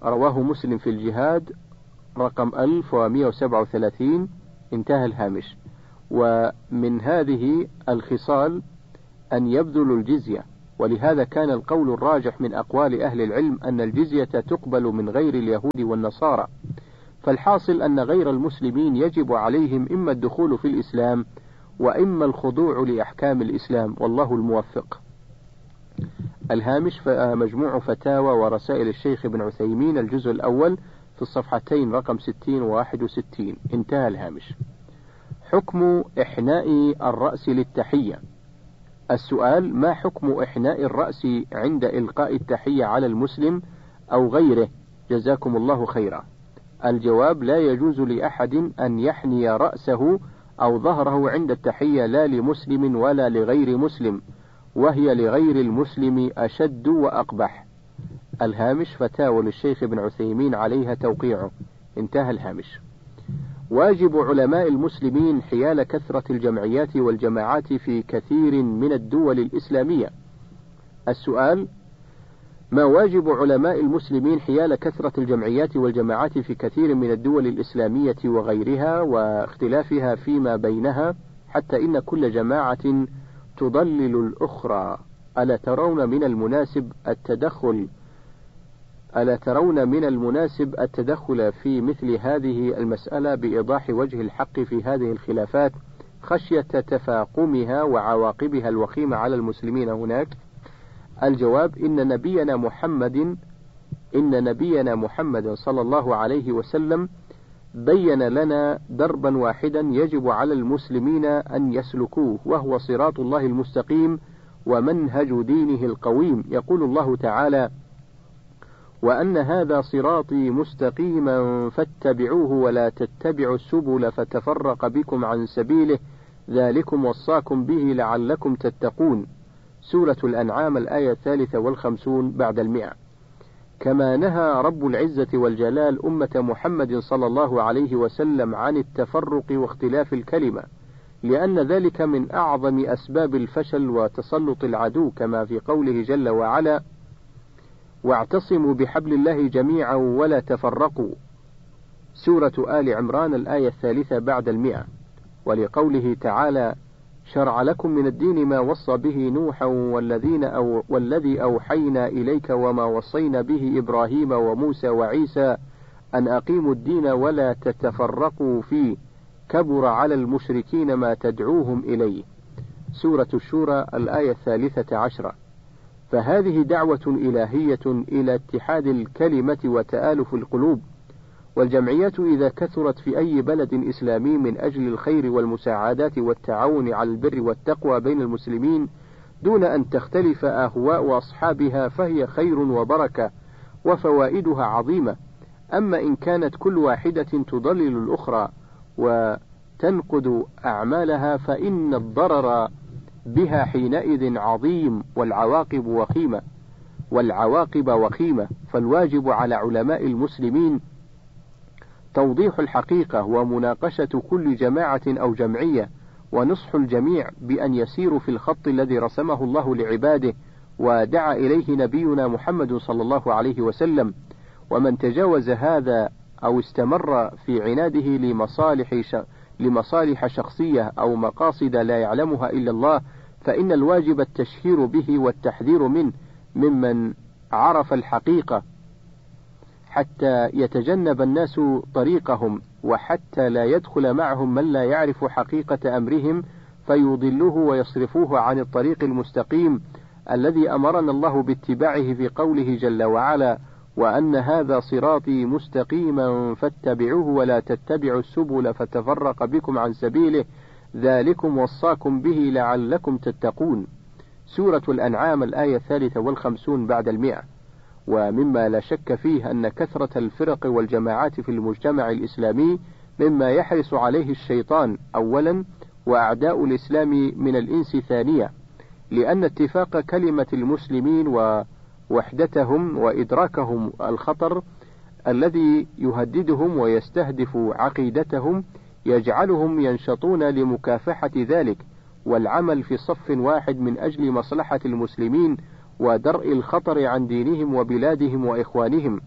رواه مسلم في الجهاد رقم ألف ومئة وسبعة وثلاثين، انتهى الهامش. ومن هذه الخصال أن يبذلوا الجزية، ولهذا كان القول الراجح من أقوال أهل العلم أن الجزية تقبل من غير اليهود والنصارى. فالحاصل أن غير المسلمين يجب عليهم إما الدخول في الإسلام وإما الخضوع لأحكام الإسلام، والله الموفق. الهامش مجموع فتاوى ورسائل الشيخ ابن عثيمين الجزء الأول في الصفحتين رقم ستين وواحد وستين، انتهى الهامش. حكم إحناء الرأس للتحية. السؤال: ما حكم إحناء الرأس عند إلقاء التحية على المسلم أو غيره؟ جزاكم الله خيرا. الجواب: لا يجوز لأحد أن يحني رأسه أو ظهره عند التحية، لا لمسلم ولا لغير مسلم، وهي لغير المسلم أشد وأقبح. الهامش فتاوى للشيخ ابن عثيمين عليها توقيعه، انتهى الهامش. واجب علماء المسلمين حيال كثرة الجمعيات والجماعات في كثير من الدول الإسلامية. السؤال: ما واجب علماء المسلمين حيال كثرة الجمعيات والجماعات في كثير من الدول الإسلامية وغيرها واختلافها فيما بينها، حتى إن كل جماعة تضلل الأخرى؟ ألا ترون من المناسب التدخل ألا ترون من المناسب التدخل في مثل هذه المسألة بإيضاح وجه الحق في هذه الخلافات خشية تفاقمها وعواقبها الوخيمة على المسلمين هناك؟ الجواب: إن نبينا محمد إن نبينا محمد صلى الله عليه وسلم بين لنا دربا واحدا يجب على المسلمين أن يسلكوه، وهو صراط الله المستقيم ومنهج دينه القويم. يقول الله تعالى: وأن هذا صراطي مستقيما فاتبعوه ولا تتبعوا السبل فتفرق بكم عن سبيله ذلكم وصاكم به لعلكم تتقون. سورة الأنعام الآية الثالثة والخمسون بعد المئة. كما نهى رب العزة والجلال أمة محمد صلى الله عليه وسلم عن التفرق واختلاف الكلمة، لأن ذلك من أعظم أسباب الفشل وتسلط العدو، كما في قوله جل وعلا: واعتصموا بحبل الله جميعا ولا تفرقوا. سورة آل عمران الآية الثالثة بعد المئة. ولقوله تعالى: شرع لكم من الدين ما وصى به نوحا والذين أو والذي أوحينا إليك وما وصينا به إبراهيم وموسى وعيسى أن أقيموا الدين ولا تتفرقوا فيه كبر على المشركين ما تدعوهم إليه. سورة الشورى الآية الثالثة عشرة. فهذه دعوة إلهية إلى اتحاد الكلمة وتآلف القلوب، والجمعيات إذا كثرت في أي بلد إسلامي من أجل الخير والمساعدات والتعاون على البر والتقوى بين المسلمين دون أن تختلف أهواء أصحابها فهي خير وبركة وفوائدها عظيمة. أما إن كانت كل واحدة تضلل الأخرى وتنقد أعمالها فإن الضرر بها حينئذ عظيم والعواقب وخيمة والعواقب وخيمة. فالواجب على علماء المسلمين توضيح الحقيقة ومناقشة كل جماعة أو جمعية، ونصح الجميع بأن يسيروا في الخط الذي رسمه الله لعباده ودعا إليه نبينا محمد صلى الله عليه وسلم. ومن تجاوز هذا أو استمر في عناده لمصالح لمصالح شخصية أو مقاصد لا يعلمها إلا الله فإن الواجب التشهير به والتحذير منه ممن عرف الحقيقة، حتى يتجنب الناس طريقهم، وحتى لا يدخل معهم من لا يعرف حقيقة أمرهم فيضلوه ويصرفوه عن الطريق المستقيم الذي أمرنا الله باتباعه في قوله جل وعلا: وأن هذا صراطي مستقيما فاتبعوه ولا تتبعوا السبل فتفرق بكم عن سبيله ذلكم وصاكم به لعلكم تتقون. سورة الأنعام الآية الثالثة والخمسون بعد المئة. ومما لا شك فيه أن كثرة الفرق والجماعات في المجتمع الإسلامي مما يحرص عليه الشيطان أولا وأعداء الإسلام من الإنس ثانيا، لأن اتفاق كلمة المسلمين ووحدتهم وإدراكهم الخطر الذي يهددهم ويستهدف عقيدتهم يجعلهم ينشطون لمكافحة ذلك والعمل في صف واحد من أجل مصلحة المسلمين ودرء الخطر عن دينهم وبلادهم وإخوانهم.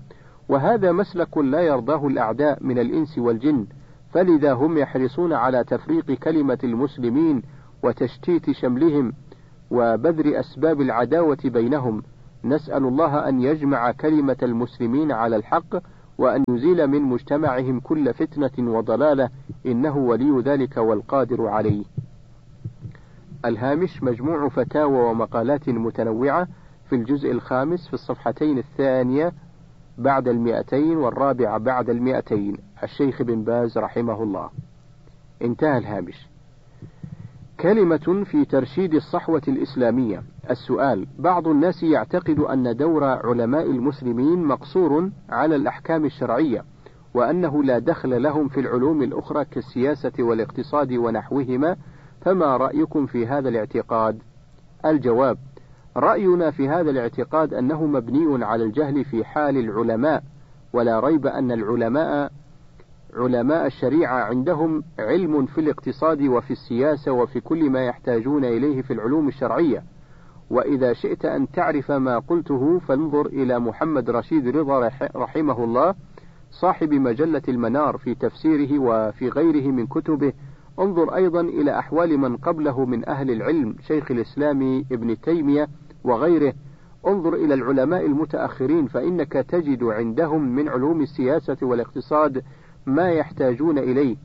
وهذا مسلك لا يرضاه الأعداء من الإنس والجن، فلذا هم يحرصون على تفريق كلمة المسلمين وتشتيت شملهم وبذر أسباب العداوة بينهم. نسأل الله أن يجمع كلمة المسلمين على الحق، وأن يزيل من مجتمعهم كل فتنة وضلالة، إنه ولي ذلك والقادر عليه. الهامش مجموع فتاوى ومقالات متنوعة في الجزء الخامس في الصفحتين الثانية بعد المئتين والرابعة بعد المئتين، الشيخ بن باز رحمه الله. انتهى الهامش. كلمة في ترشيد الصحوة الإسلامية. السؤال: بعض الناس يعتقد أن دور علماء المسلمين مقصور على الأحكام الشرعية، وأنه لا دخل لهم في العلوم الأخرى كالسياسة والاقتصاد ونحوهما، فما رأيكم في هذا الاعتقاد؟ الجواب: رأينا في هذا الاعتقاد أنه مبني على الجهل في حال العلماء، ولا ريب أن العلماء علماء الشريعة عندهم علم في الاقتصاد وفي السياسة وفي كل ما يحتاجون إليه في العلوم الشرعية. وإذا شئت أن تعرف ما قلته فانظر إلى محمد رشيد رضا رحمه الله صاحب مجلة المنار في تفسيره وفي غيره من كتبه. انظر أيضا إلى أحوال من قبله من أهل العلم، شيخ الإسلام ابن تيمية وغيره. انظر إلى العلماء المتأخرين، فإنك تجد عندهم من علوم السياسة والاقتصاد ما يحتاجون إليه.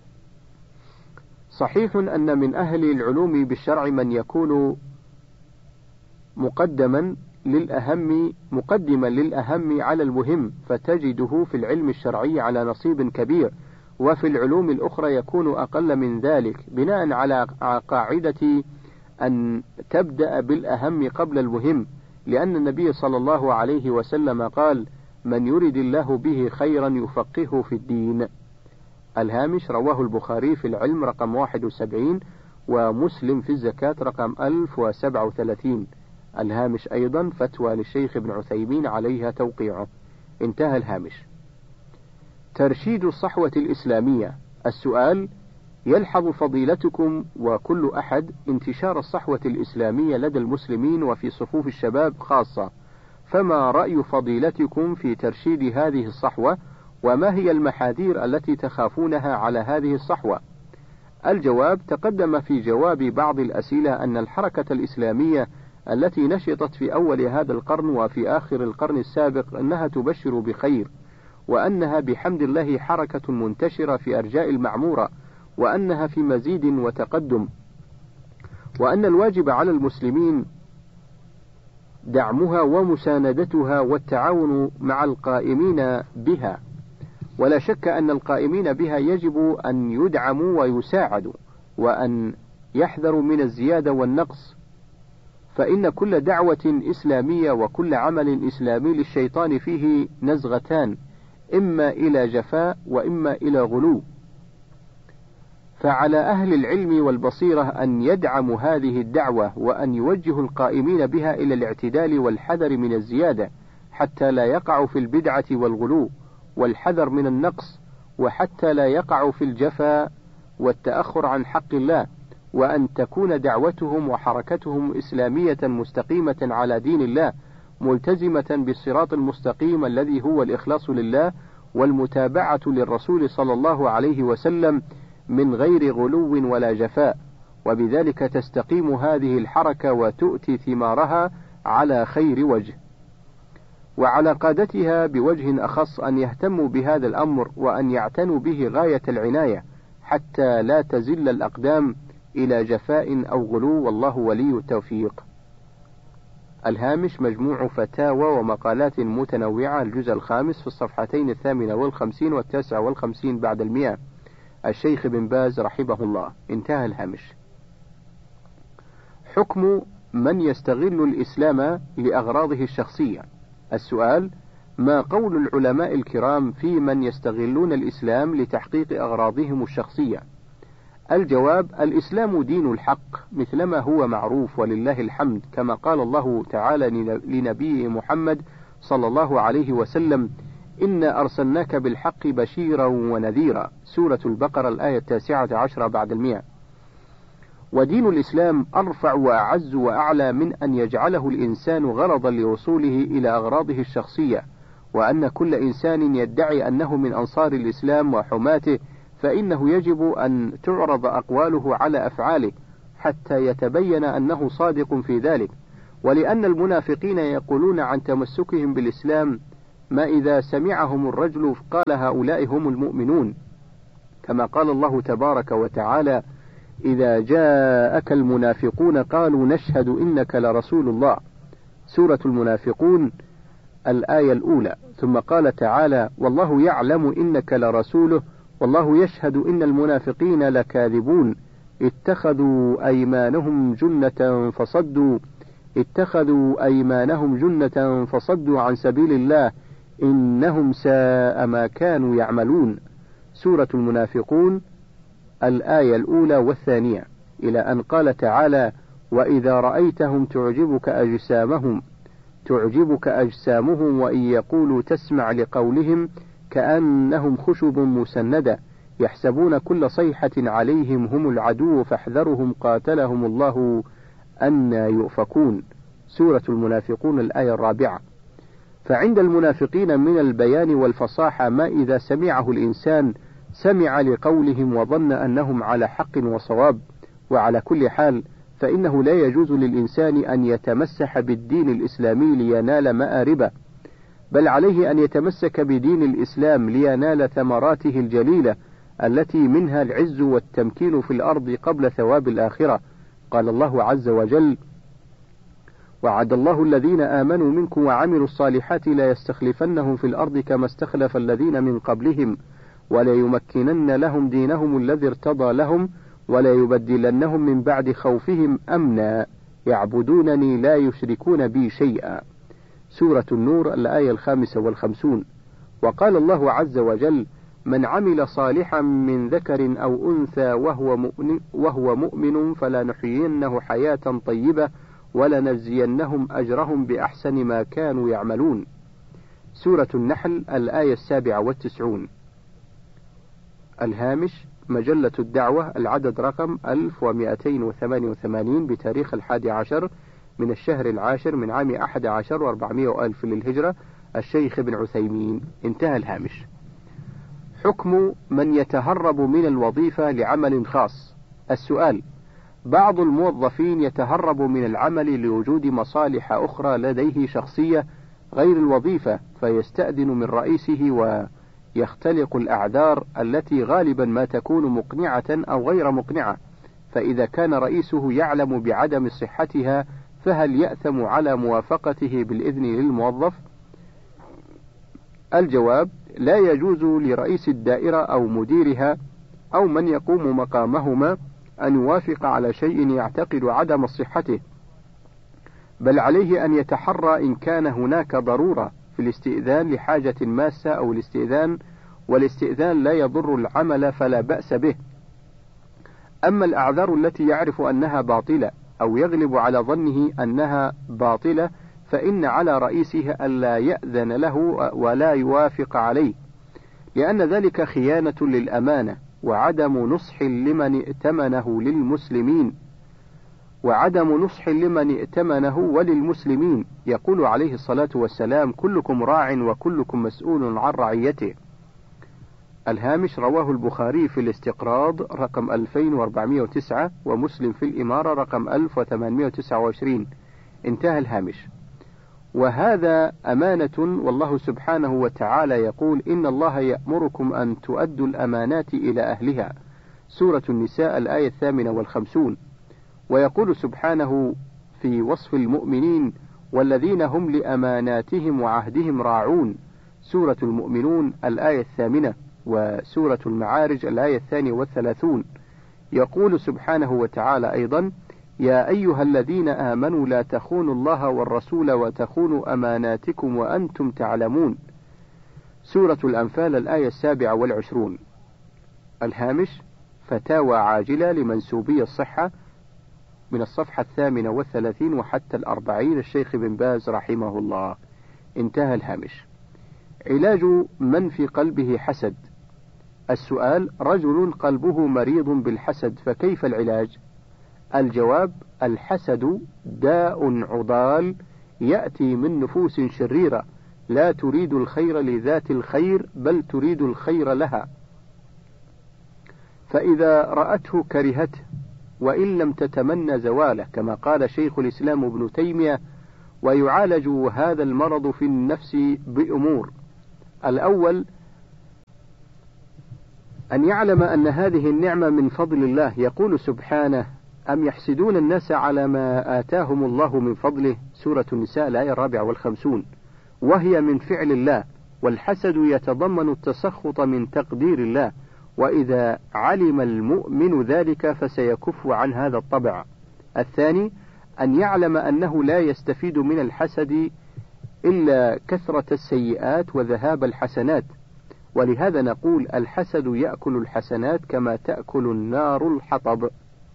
صحيح أن من أهل العلوم بالشرع من يكون مقدما للأهم مقدما للأهم على المهم، فتجده في العلم الشرعي على نصيب كبير، وفي العلوم الأخرى يكون أقل من ذلك، بناء على قاعدة أن تبدأ بالأهم قبل المهم، لأن النبي صلى الله عليه وسلم قال: من يرد الله به خيرا يفقهه في الدين. الهامش رواه البخاري في العلم رقم واحد وسبعين، ومسلم في الزكاة رقم ألف وسبعة وثلاثين. الهامش أيضا فتوى للشيخ ابن عثيمين عليها توقيعه. انتهى الهامش. ترشيد الصحوة الإسلامية. السؤال: يلحظ فضيلتكم وكل أحد انتشار الصحوة الإسلامية لدى المسلمين وفي صفوف الشباب خاصة، فما رأي فضيلتكم في ترشيد هذه الصحوة، وما هي المحاذير التي تخافونها على هذه الصحوة؟ الجواب: تقدم في جواب بعض الأسئلة أن الحركة الإسلامية التي نشطت في أول هذا القرن وفي آخر القرن السابق أنها تبشر بخير، وأنها بحمد الله حركة منتشرة في أرجاء المعمورة، وأنها في مزيد وتقدم، وأن الواجب على المسلمين دعمها ومساندتها والتعاون مع القائمين بها، ولا شك أن القائمين بها يجب أن يدعموا ويساعدوا، وأن يحذروا من الزيادة والنقص، فإن كل دعوة إسلامية وكل عمل إسلامي للشيطان فيه نزغتان، إما إلى جفاء وإما إلى غلو، فعلى أهل العلم والبصيرة أن يدعموا هذه الدعوة، وأن يوجهوا القائمين بها إلى الاعتدال والحذر من الزيادة، حتى لا يقعوا في البدعة والغلو، والحذر من النقص، وحتى لا يقعوا في الجفاء والتأخر عن حق الله، وأن تكون دعوتهم وحركتهم إسلامية مستقيمة على دين الله، ملتزمة بالصراط المستقيم الذي هو الإخلاص لله والمتابعة للرسول صلى الله عليه وسلم من غير غلو ولا جفاء، وبذلك تستقيم هذه الحركة وتؤتي ثمارها على خير وجه. وعلى قادتها بوجه أخص أن يهتموا بهذا الأمر وأن يعتنوا به غاية العناية، حتى لا تزل الأقدام إلى جفاء أو غلو، والله ولي التوفيق. الهامش مجموع فتاوى ومقالات متنوعة، الجزء الخامس في الصفحتين الثامنة والخمسين والتاسعة والخمسين بعد المئة، الشيخ بن باز رحمه الله. انتهى الهامش. حكم من يستغل الإسلام لأغراضه الشخصية. السؤال: ما قول العلماء الكرام في من يستغلون الإسلام لتحقيق أغراضهم الشخصية؟ الجواب: الإسلام دين الحق مثلما هو معروف ولله الحمد، كما قال الله تعالى لنبيه محمد صلى الله عليه وسلم: إنا أرسلناك بالحق بشيرا ونذيرا، سورة البقرة الآية التاسعة عشرة بعد المئة. ودين الإسلام أرفع وأعز وأعلى من أن يجعله الإنسان غرضا لوصوله إلى أغراضه الشخصية، وأن كل إنسان يدعي أنه من أنصار الإسلام وحماته فإنه يجب أن تعرض أقواله على أفعاله حتى يتبين أنه صادق في ذلك. ولأن المنافقين يقولون عن تمسكهم بالإسلام ما إذا سمعهم الرجل قال هؤلاء هم المؤمنون، كما قال الله تبارك وتعالى: إذا جاءك المنافقون قالوا نشهد إنك لرسول الله، سورة المنافقون الآية الأولى. ثم قال تعالى: والله يعلم إنك لرسوله والله يشهد إن المنافقين لكاذبون اتخذوا أيمانهم جنة فصدوا اتخذوا أيمانهم جنة فصدوا عن سبيل الله إنهم ساء ما كانوا يعملون، سورة المنافقون الآية الأولى والثانية، إلى أن قال تعالى: وإذا رأيتهم تعجبك أجسامهم تعجبك أجسامهم وإن يقولوا تسمع لقولهم كأنهم خشب مسندة يحسبون كل صيحة عليهم هم العدو فاحذرهم قاتلهم الله أنى يؤفكون، سورة المنافقون الآية الرابعة. فعند المنافقين من البيان والفصاحة ما إذا سمعه الإنسان سمع لقولهم وظن أنهم على حق وصواب. وعلى كل حال فإنه لا يجوز للإنسان أن يتمسح بالدين الإسلامي لينال مآربه، بل عليه أن يتمسك بدين الإسلام لينال ثمراته الجليلة التي منها العز والتمكين في الأرض قبل ثواب الآخرة. قال الله عز وجل: وعد الله الذين آمنوا منكم وعملوا الصالحات لا يستخلفنهم في الأرض كما استخلف الذين من قبلهم وليمكنن لهم دينهم الذي ارتضى لهم وليبدلنهم من بعد خوفهم أمنا يعبدونني لا يشركون بي شيئا، سورة النور الآية الخامسة والخمسون. وقال الله عز وجل: من عمل صالحا من ذكر أو أنثى وهو مؤمن, وهو مؤمن فلنحيينه حياة طيبة ولنجزينهم أجرهم بأحسن ما كانوا يعملون، سورة النحل الآية السابعة والتسعون. الهامش: مجلة الدعوة العدد رقم ألف ومئتين وثمانية وثمانين بتاريخ الحادي عشر من الشهر العاشر من عام أحد عشر وأربعمائة وألف للهجرة، الشيخ ابن عثيمين. انتهى الهامش. حكم من يتهرب من الوظيفة لعمل خاص. السؤال: بعض الموظفين يتهرب من العمل لوجود مصالح أخرى لديه شخصية غير الوظيفة فيستأذن من رئيسه ويختلق الأعذار التي غالبا ما تكون مقنعة أو غير مقنعة، فإذا كان رئيسه يعلم بعدم صحتها فهل يأثم على موافقته بالإذن للموظف؟ الجواب: لا يجوز لرئيس الدائرة أو مديرها أو من يقوم مقامهما أن يوافق على شيء يعتقد عدم صحته، بل عليه أن يتحرى إن كان هناك ضرورة في الاستئذان لحاجة ماسة أو الاستئذان، والاستئذان لا يضر العمل فلا بأس به. أما الأعذار التي يعرف أنها باطلة أو يغلب على ظنه أنها باطلة فإن على رئيسه ألا يأذن له ولا يوافق عليه، لأن ذلك خيانة للأمانة وعدم نصح لمن ائتمنه للمسلمين وعدم نصح لمن ائتمنه وللمسلمين. يقول عليه الصلاة والسلام: كلكم راع وكلكم مسؤول عن رعيته. الهامش: رواه البخاري في الاستقراض رقم ألفين وأربعمائة وتسعة ومسلم في الإمارة رقم ألف وثمانمائة وتسعة وعشرين. انتهى الهامش. وهذا أمانة، والله سبحانه وتعالى يقول: إن الله يأمركم أن تؤدوا الأمانات إلى أهلها، سورة النساء الآية الثامنة والخمسون. ويقول سبحانه في وصف المؤمنين: والذين هم لأماناتهم وعهدهم راعون، سورة المؤمنون الآية الثامنة، وسورة المعارج الآية الثانية والثلاثون. يقول سبحانه وتعالى أيضا: يا أيها الذين آمنوا لا تخونوا الله والرسول وتخونوا أماناتكم وأنتم تعلمون، سورة الأنفال الآية السابعة والعشرون. الهامش: فتاوى عاجلة لمنسوبي الصحة من الصفحة الثامنة والثلاثين وحتى الأربعين، الشيخ بن باز رحمه الله. انتهى الهامش. علاج من في قلبه حسد. السؤال: رجل قلبه مريض بالحسد فكيف العلاج؟ الجواب: الحسد داء عضال يأتي من نفوس شريرة لا تريد الخير لذات الخير بل تريد الخير لها، فإذا رأته كرهته وإن لم تتمنى زواله، كما قال شيخ الإسلام ابن تيمية: ويعالج هذا المرض في النفس بأمور. الأول أن يعلم أن هذه النعمة من فضل الله، يقول سبحانه: أم يحسدون الناس على ما آتاهم الله من فضله، سورة النساء الآية الرابعة والخمسون، وهي من فعل الله، والحسد يتضمن التسخط من تقدير الله، وإذا علم المؤمن ذلك فسيكف عن هذا الطبع. الثاني أن يعلم أنه لا يستفيد من الحسد إلا كثرة السيئات وذهاب الحسنات، ولهذا نقول: الحسد يأكل الحسنات كما تأكل النار الحطب.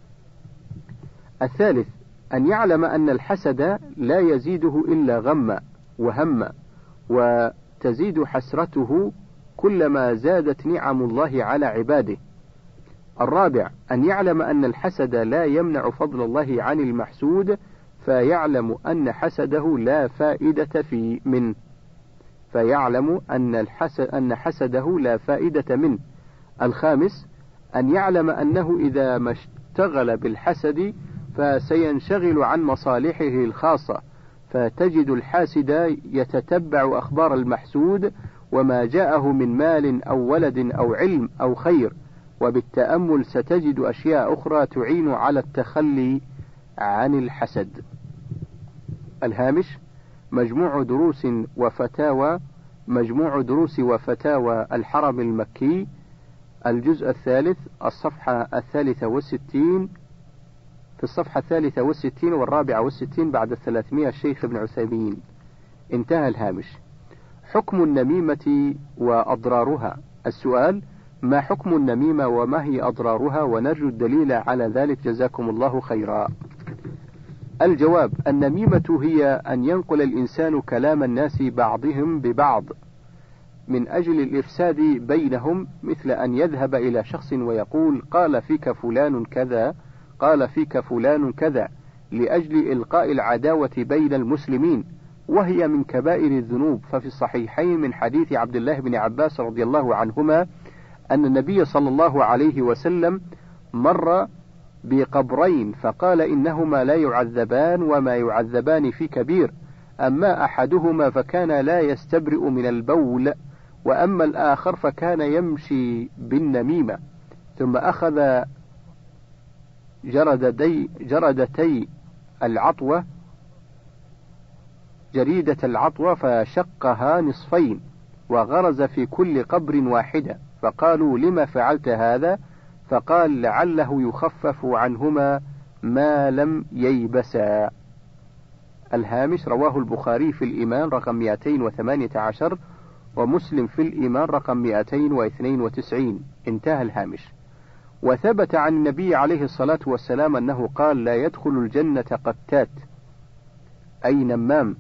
الثالث أن يعلم أن الحسد لا يزيده إلا غما وهما، وتزيد حسرته كلما زادت نعم الله على عباده. الرابع أن يعلم أن الحسد لا يمنع فضل الله عن المحسود، فيعلم أن حسده لا فائدة في منه فيعلم أن الحسد أن حسده لا فائدة منه. الخامس أن يعلم أنه إذا ما اشتغل بالحسد فسينشغل عن مصالحه الخاصة، فتجد الحاسد يتتبع أخبار المحسود وما جاءه من مال أو ولد أو علم أو خير، وبالتأمل ستجد أشياء أخرى تعين على التخلي عن الحسد. الهامش: مجموع دروس وفتاوى مجموع دروس وفتاوى الحرم المكي، الجزء الثالث، الصفحة الثالثة والستين، في الصفحة الثالثة والستين والرابعة والستين بعد الثلاثمائة، الشيخ ابن عثيمين. انتهى الهامش. حكم النميمة وأضرارها. السؤال: ما حكم النميمة وما هي أضرارها، ونرجو الدليل على ذلك، جزاكم الله خيرا. الجواب: النميمة هي أن ينقل الإنسان كلام الناس بعضهم ببعض من أجل الإفساد بينهم، مثل أن يذهب إلى شخص ويقول: قال فيك فلان كذا، قال فيك فلان كذا، لأجل إلقاء العداوة بين المسلمين، وهي من كبائر الذنوب. ففي الصحيحين من حديث عبد الله بن عباس رضي الله عنهما أن النبي صلى الله عليه وسلم مر بقبرين فقال: إنهما لا يعذبان وما يعذبان في كبير، أما أحدهما فكان لا يستبرئ من البول، وأما الآخر فكان يمشي بالنميمة. ثم أخذ جردتي, جردتي العطوة جريدة العطوة فشقها نصفين، وغرز في كل قبر واحدة، فقالوا: لما فعلت هذا؟ فقال: لعله يخفف عنهما ما لم ييبسا. الهامش: رواه البخاري في الإيمان رقم مئتين وثمانية عشر، ومسلم في الإيمان رقم مئتين واثنين وتسعين. انتهى الهامش. وثبت عن النبي عليه الصلاة والسلام أنه قال: لا يدخل الجنة قتات، أي نمام.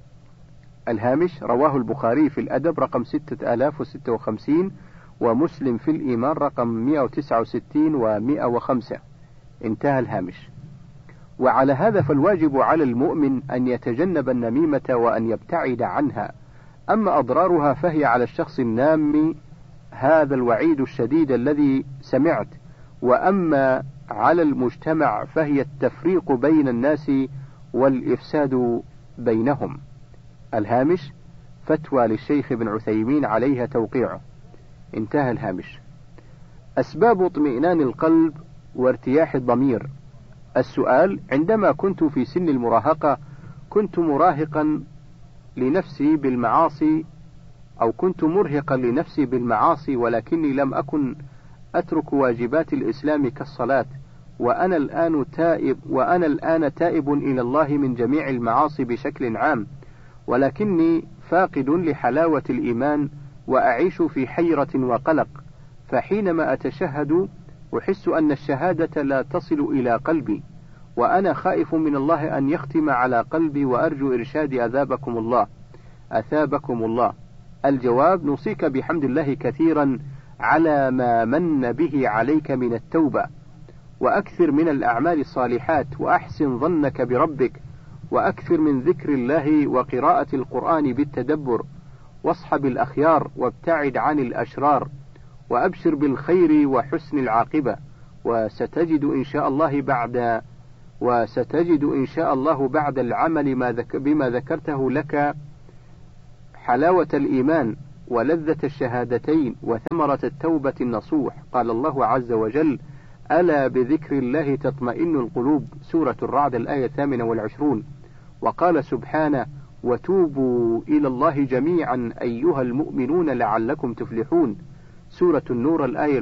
الهامش: رواه البخاري في الأدب رقم ستة آلاف وستة وخمسين، ومسلم في الإيمان رقم مئة وتسعة وستين ومئة وخمسة. انتهى الهامش. وعلى هذا فالواجب على المؤمن أن يتجنب النميمة وأن يبتعد عنها. أما أضرارها فهي على الشخص النام هذا الوعيد الشديد الذي سمعت، وأما على المجتمع فهي التفريق بين الناس والإفساد بينهم. الهامش: فتوى للشيخ ابن عثيمين عليها توقيعه. انتهى الهامش. أسباب اطمئنان القلب وارتياح الضمير. السؤال: عندما كنت في سن المراهقة كنت مراهقا لنفسي بالمعاصي أو كنت مرهقا لنفسي بالمعاصي، ولكني لم أكن أترك واجبات الإسلام كالصلاة، وأنا الآن تائب وأنا الآن تائب إلى الله من جميع المعاصي بشكل عام، ولكني فاقد لحلاوة الإيمان وأعيش في حيرة وقلق، فحينما أتشهد أحس أن الشهادة لا تصل إلى قلبي، وأنا خائف من الله أن يختم على قلبي، وأرجو إرشاد أثابكم الله أثابكم الله. الجواب: نوصيك بحمد الله كثيرا على ما من به عليك من التوبة، وأكثر من الأعمال الصالحات، وأحسن ظنك بربك، وأكثر من ذكر الله وقراءة القرآن بالتدبر، واصحب الأخيار وابتعد عن الأشرار، وأبشر بالخير وحسن العاقبة، وستجد إن شاء الله بعد وستجد إن شاء الله بعد العمل ما ذك بما ذكرته لك حلاوة الإيمان ولذة الشهادتين وثمرة التوبة النصوح. قال الله عز وجل: ألا بذكر الله تطمئن القلوب. سورة الرعد الآية الثامنة والعشرون. وقال سبحانه: وتوبوا إلى الله جميعا أيها المؤمنون لعلكم تفلحون. سورة النور الآية